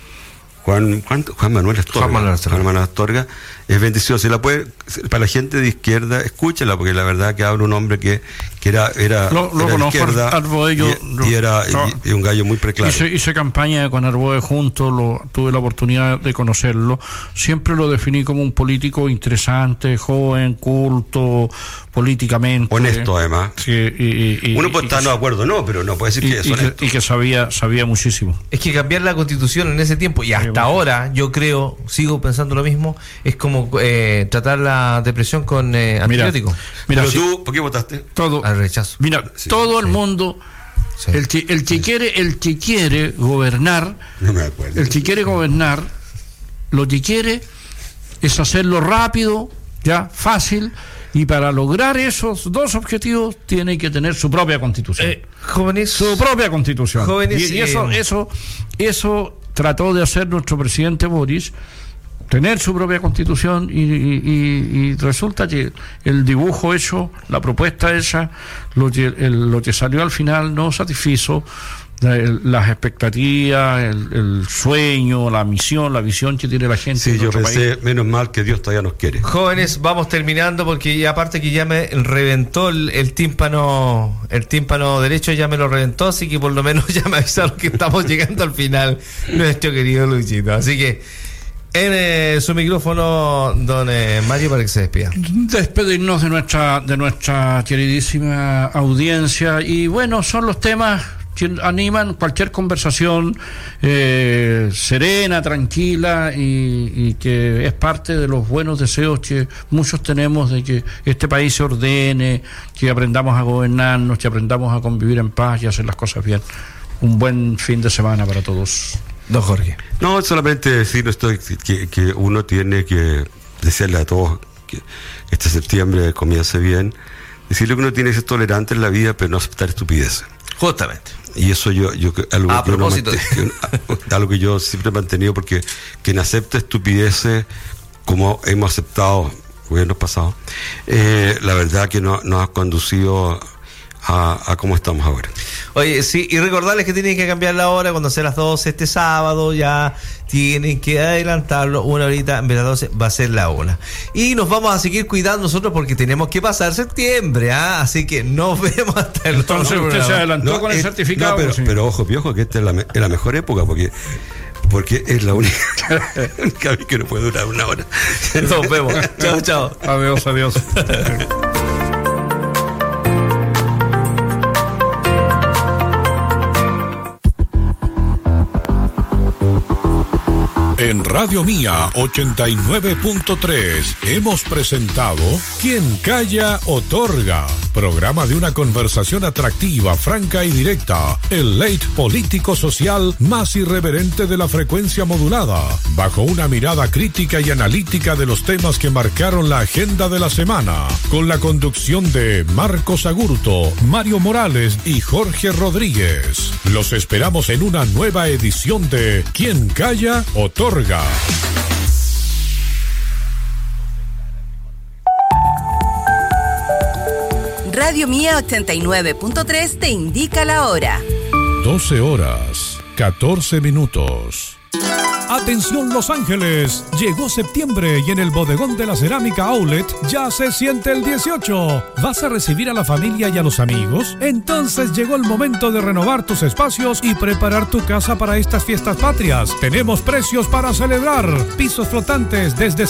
Juan, Juan, Juan Manuel Astorga. Juan Manuel Astorga. Juan Manuel Astorga es bendecido. Si la puede, para la gente de izquierda, escúchela, porque la verdad que habla un hombre que, que era, era, Lo- lo era de conozco, izquierda Arboe, yo- y, y era no. y, y un gallo muy preclaro. Hice, hice campaña con Arboe juntos, lo, tuve la oportunidad de conocerlo. Siempre lo definí como un político interesante, joven, culto, políticamente. Honesto, además. Sí, y, y- y- Uno puede y- estar de acuerdo, no, pero no puede decir y- que es y que, honesto. y que sabía, sabía muchísimo. Es que cambiar la constitución en ese tiempo y hasta bueno. ahora, yo creo, sigo pensando lo mismo, es como eh, tratar la depresión con eh, Mira, antibióticos. mira, Pero sí, tú, ¿por qué votaste? todo, Al rechazo. mira, Sí, todo el sí. mundo, Sí. el que, el que quiere, el que quiere gobernar, No me acuerdo. el que quiere gobernar, lo que quiere es hacerlo rápido, ya, fácil, y para lograr esos dos objetivos tiene que tener su propia constitución. Eh, jóvenes, Su propia constitución. Jóvenes, y, y eso, eh, eso, eso trató de hacer nuestro presidente Boris, tener su propia constitución, y, y- y- y resulta que el dibujo hecho, la propuesta hecha, lo que, el- lo que salió al final no satisfizo la- el- las expectativas, el, el sueño, la misión, la visión que tiene la gente. Sí, de yo nuestro pensé, país. menos mal que Dios todavía nos quiere. jóvenes, vamos terminando porque ya aparte que ya me reventó el, el tímpano, el tímpano derecho ya me lo reventó, así que por lo menos ya me avisaron que estamos llegando al final, nuestro querido Luchito. Así que en eh, su micrófono, don eh, Mario, para que se despida. Despedirnos de nuestra de nuestra queridísima audiencia, y bueno, son los temas que animan cualquier conversación eh, serena, tranquila, y, y que es parte de los buenos deseos que muchos tenemos de que este país se ordene, que aprendamos a gobernarnos, que aprendamos a convivir en paz y hacer las cosas bien. Un buen fin de semana para todos. Don Jorge. No, solamente decir esto, que, que uno tiene que desearle a todos que este septiembre comience bien, decirle que uno tiene que ser tolerante en la vida, pero no aceptar estupideces. Justamente. Y eso yo, yo algo, A que uno propósito. mante- que- algo que yo siempre he mantenido, porque quien acepta estupideces, como hemos aceptado gobiernos pasados, eh, la verdad que no- nos ha conducido a, a cómo estamos ahora. Oye, sí, y recordarles que tienen que cambiar la hora cuando sea las doce este sábado, ya tienen que adelantarlo una horita, en vez de las doce va a ser la una. Y nos vamos a seguir cuidando nosotros porque tenemos que pasar septiembre, ¿ah? Así que nos vemos hasta el Entonces usted programa. Se adelantó no, con el es, certificado. No, pero, sí. pero ojo, piojo, que esta es la, me, es la mejor época porque... Porque es la única, la única vez que no puede durar una hora. Nos vemos. Chao, chao. Adiós, adiós. En Radio Mía ochenta y nueve punto tres hemos presentado Quien Calla Otorga, programa de una conversación atractiva, franca y directa, el late político social más irreverente de la frecuencia modulada, bajo una mirada crítica y analítica de los temas que marcaron la agenda de la semana, con la conducción de Marcos Agurto, Mario Morales y Jorge Rodríguez. Los esperamos en una nueva edición de Quien Calla Otorga. Radio Mía ochenta y nueve punto tres te indica la hora. doce horas, catorce minutos. Atención Los Ángeles, llegó septiembre y en el bodegón de la cerámica Outlet ya se siente el dieciocho. ¿Vas a recibir a la familia y a los amigos? Entonces llegó el momento de renovar tus espacios y preparar tu casa para estas fiestas patrias. Tenemos precios para celebrar. Pisos flotantes desde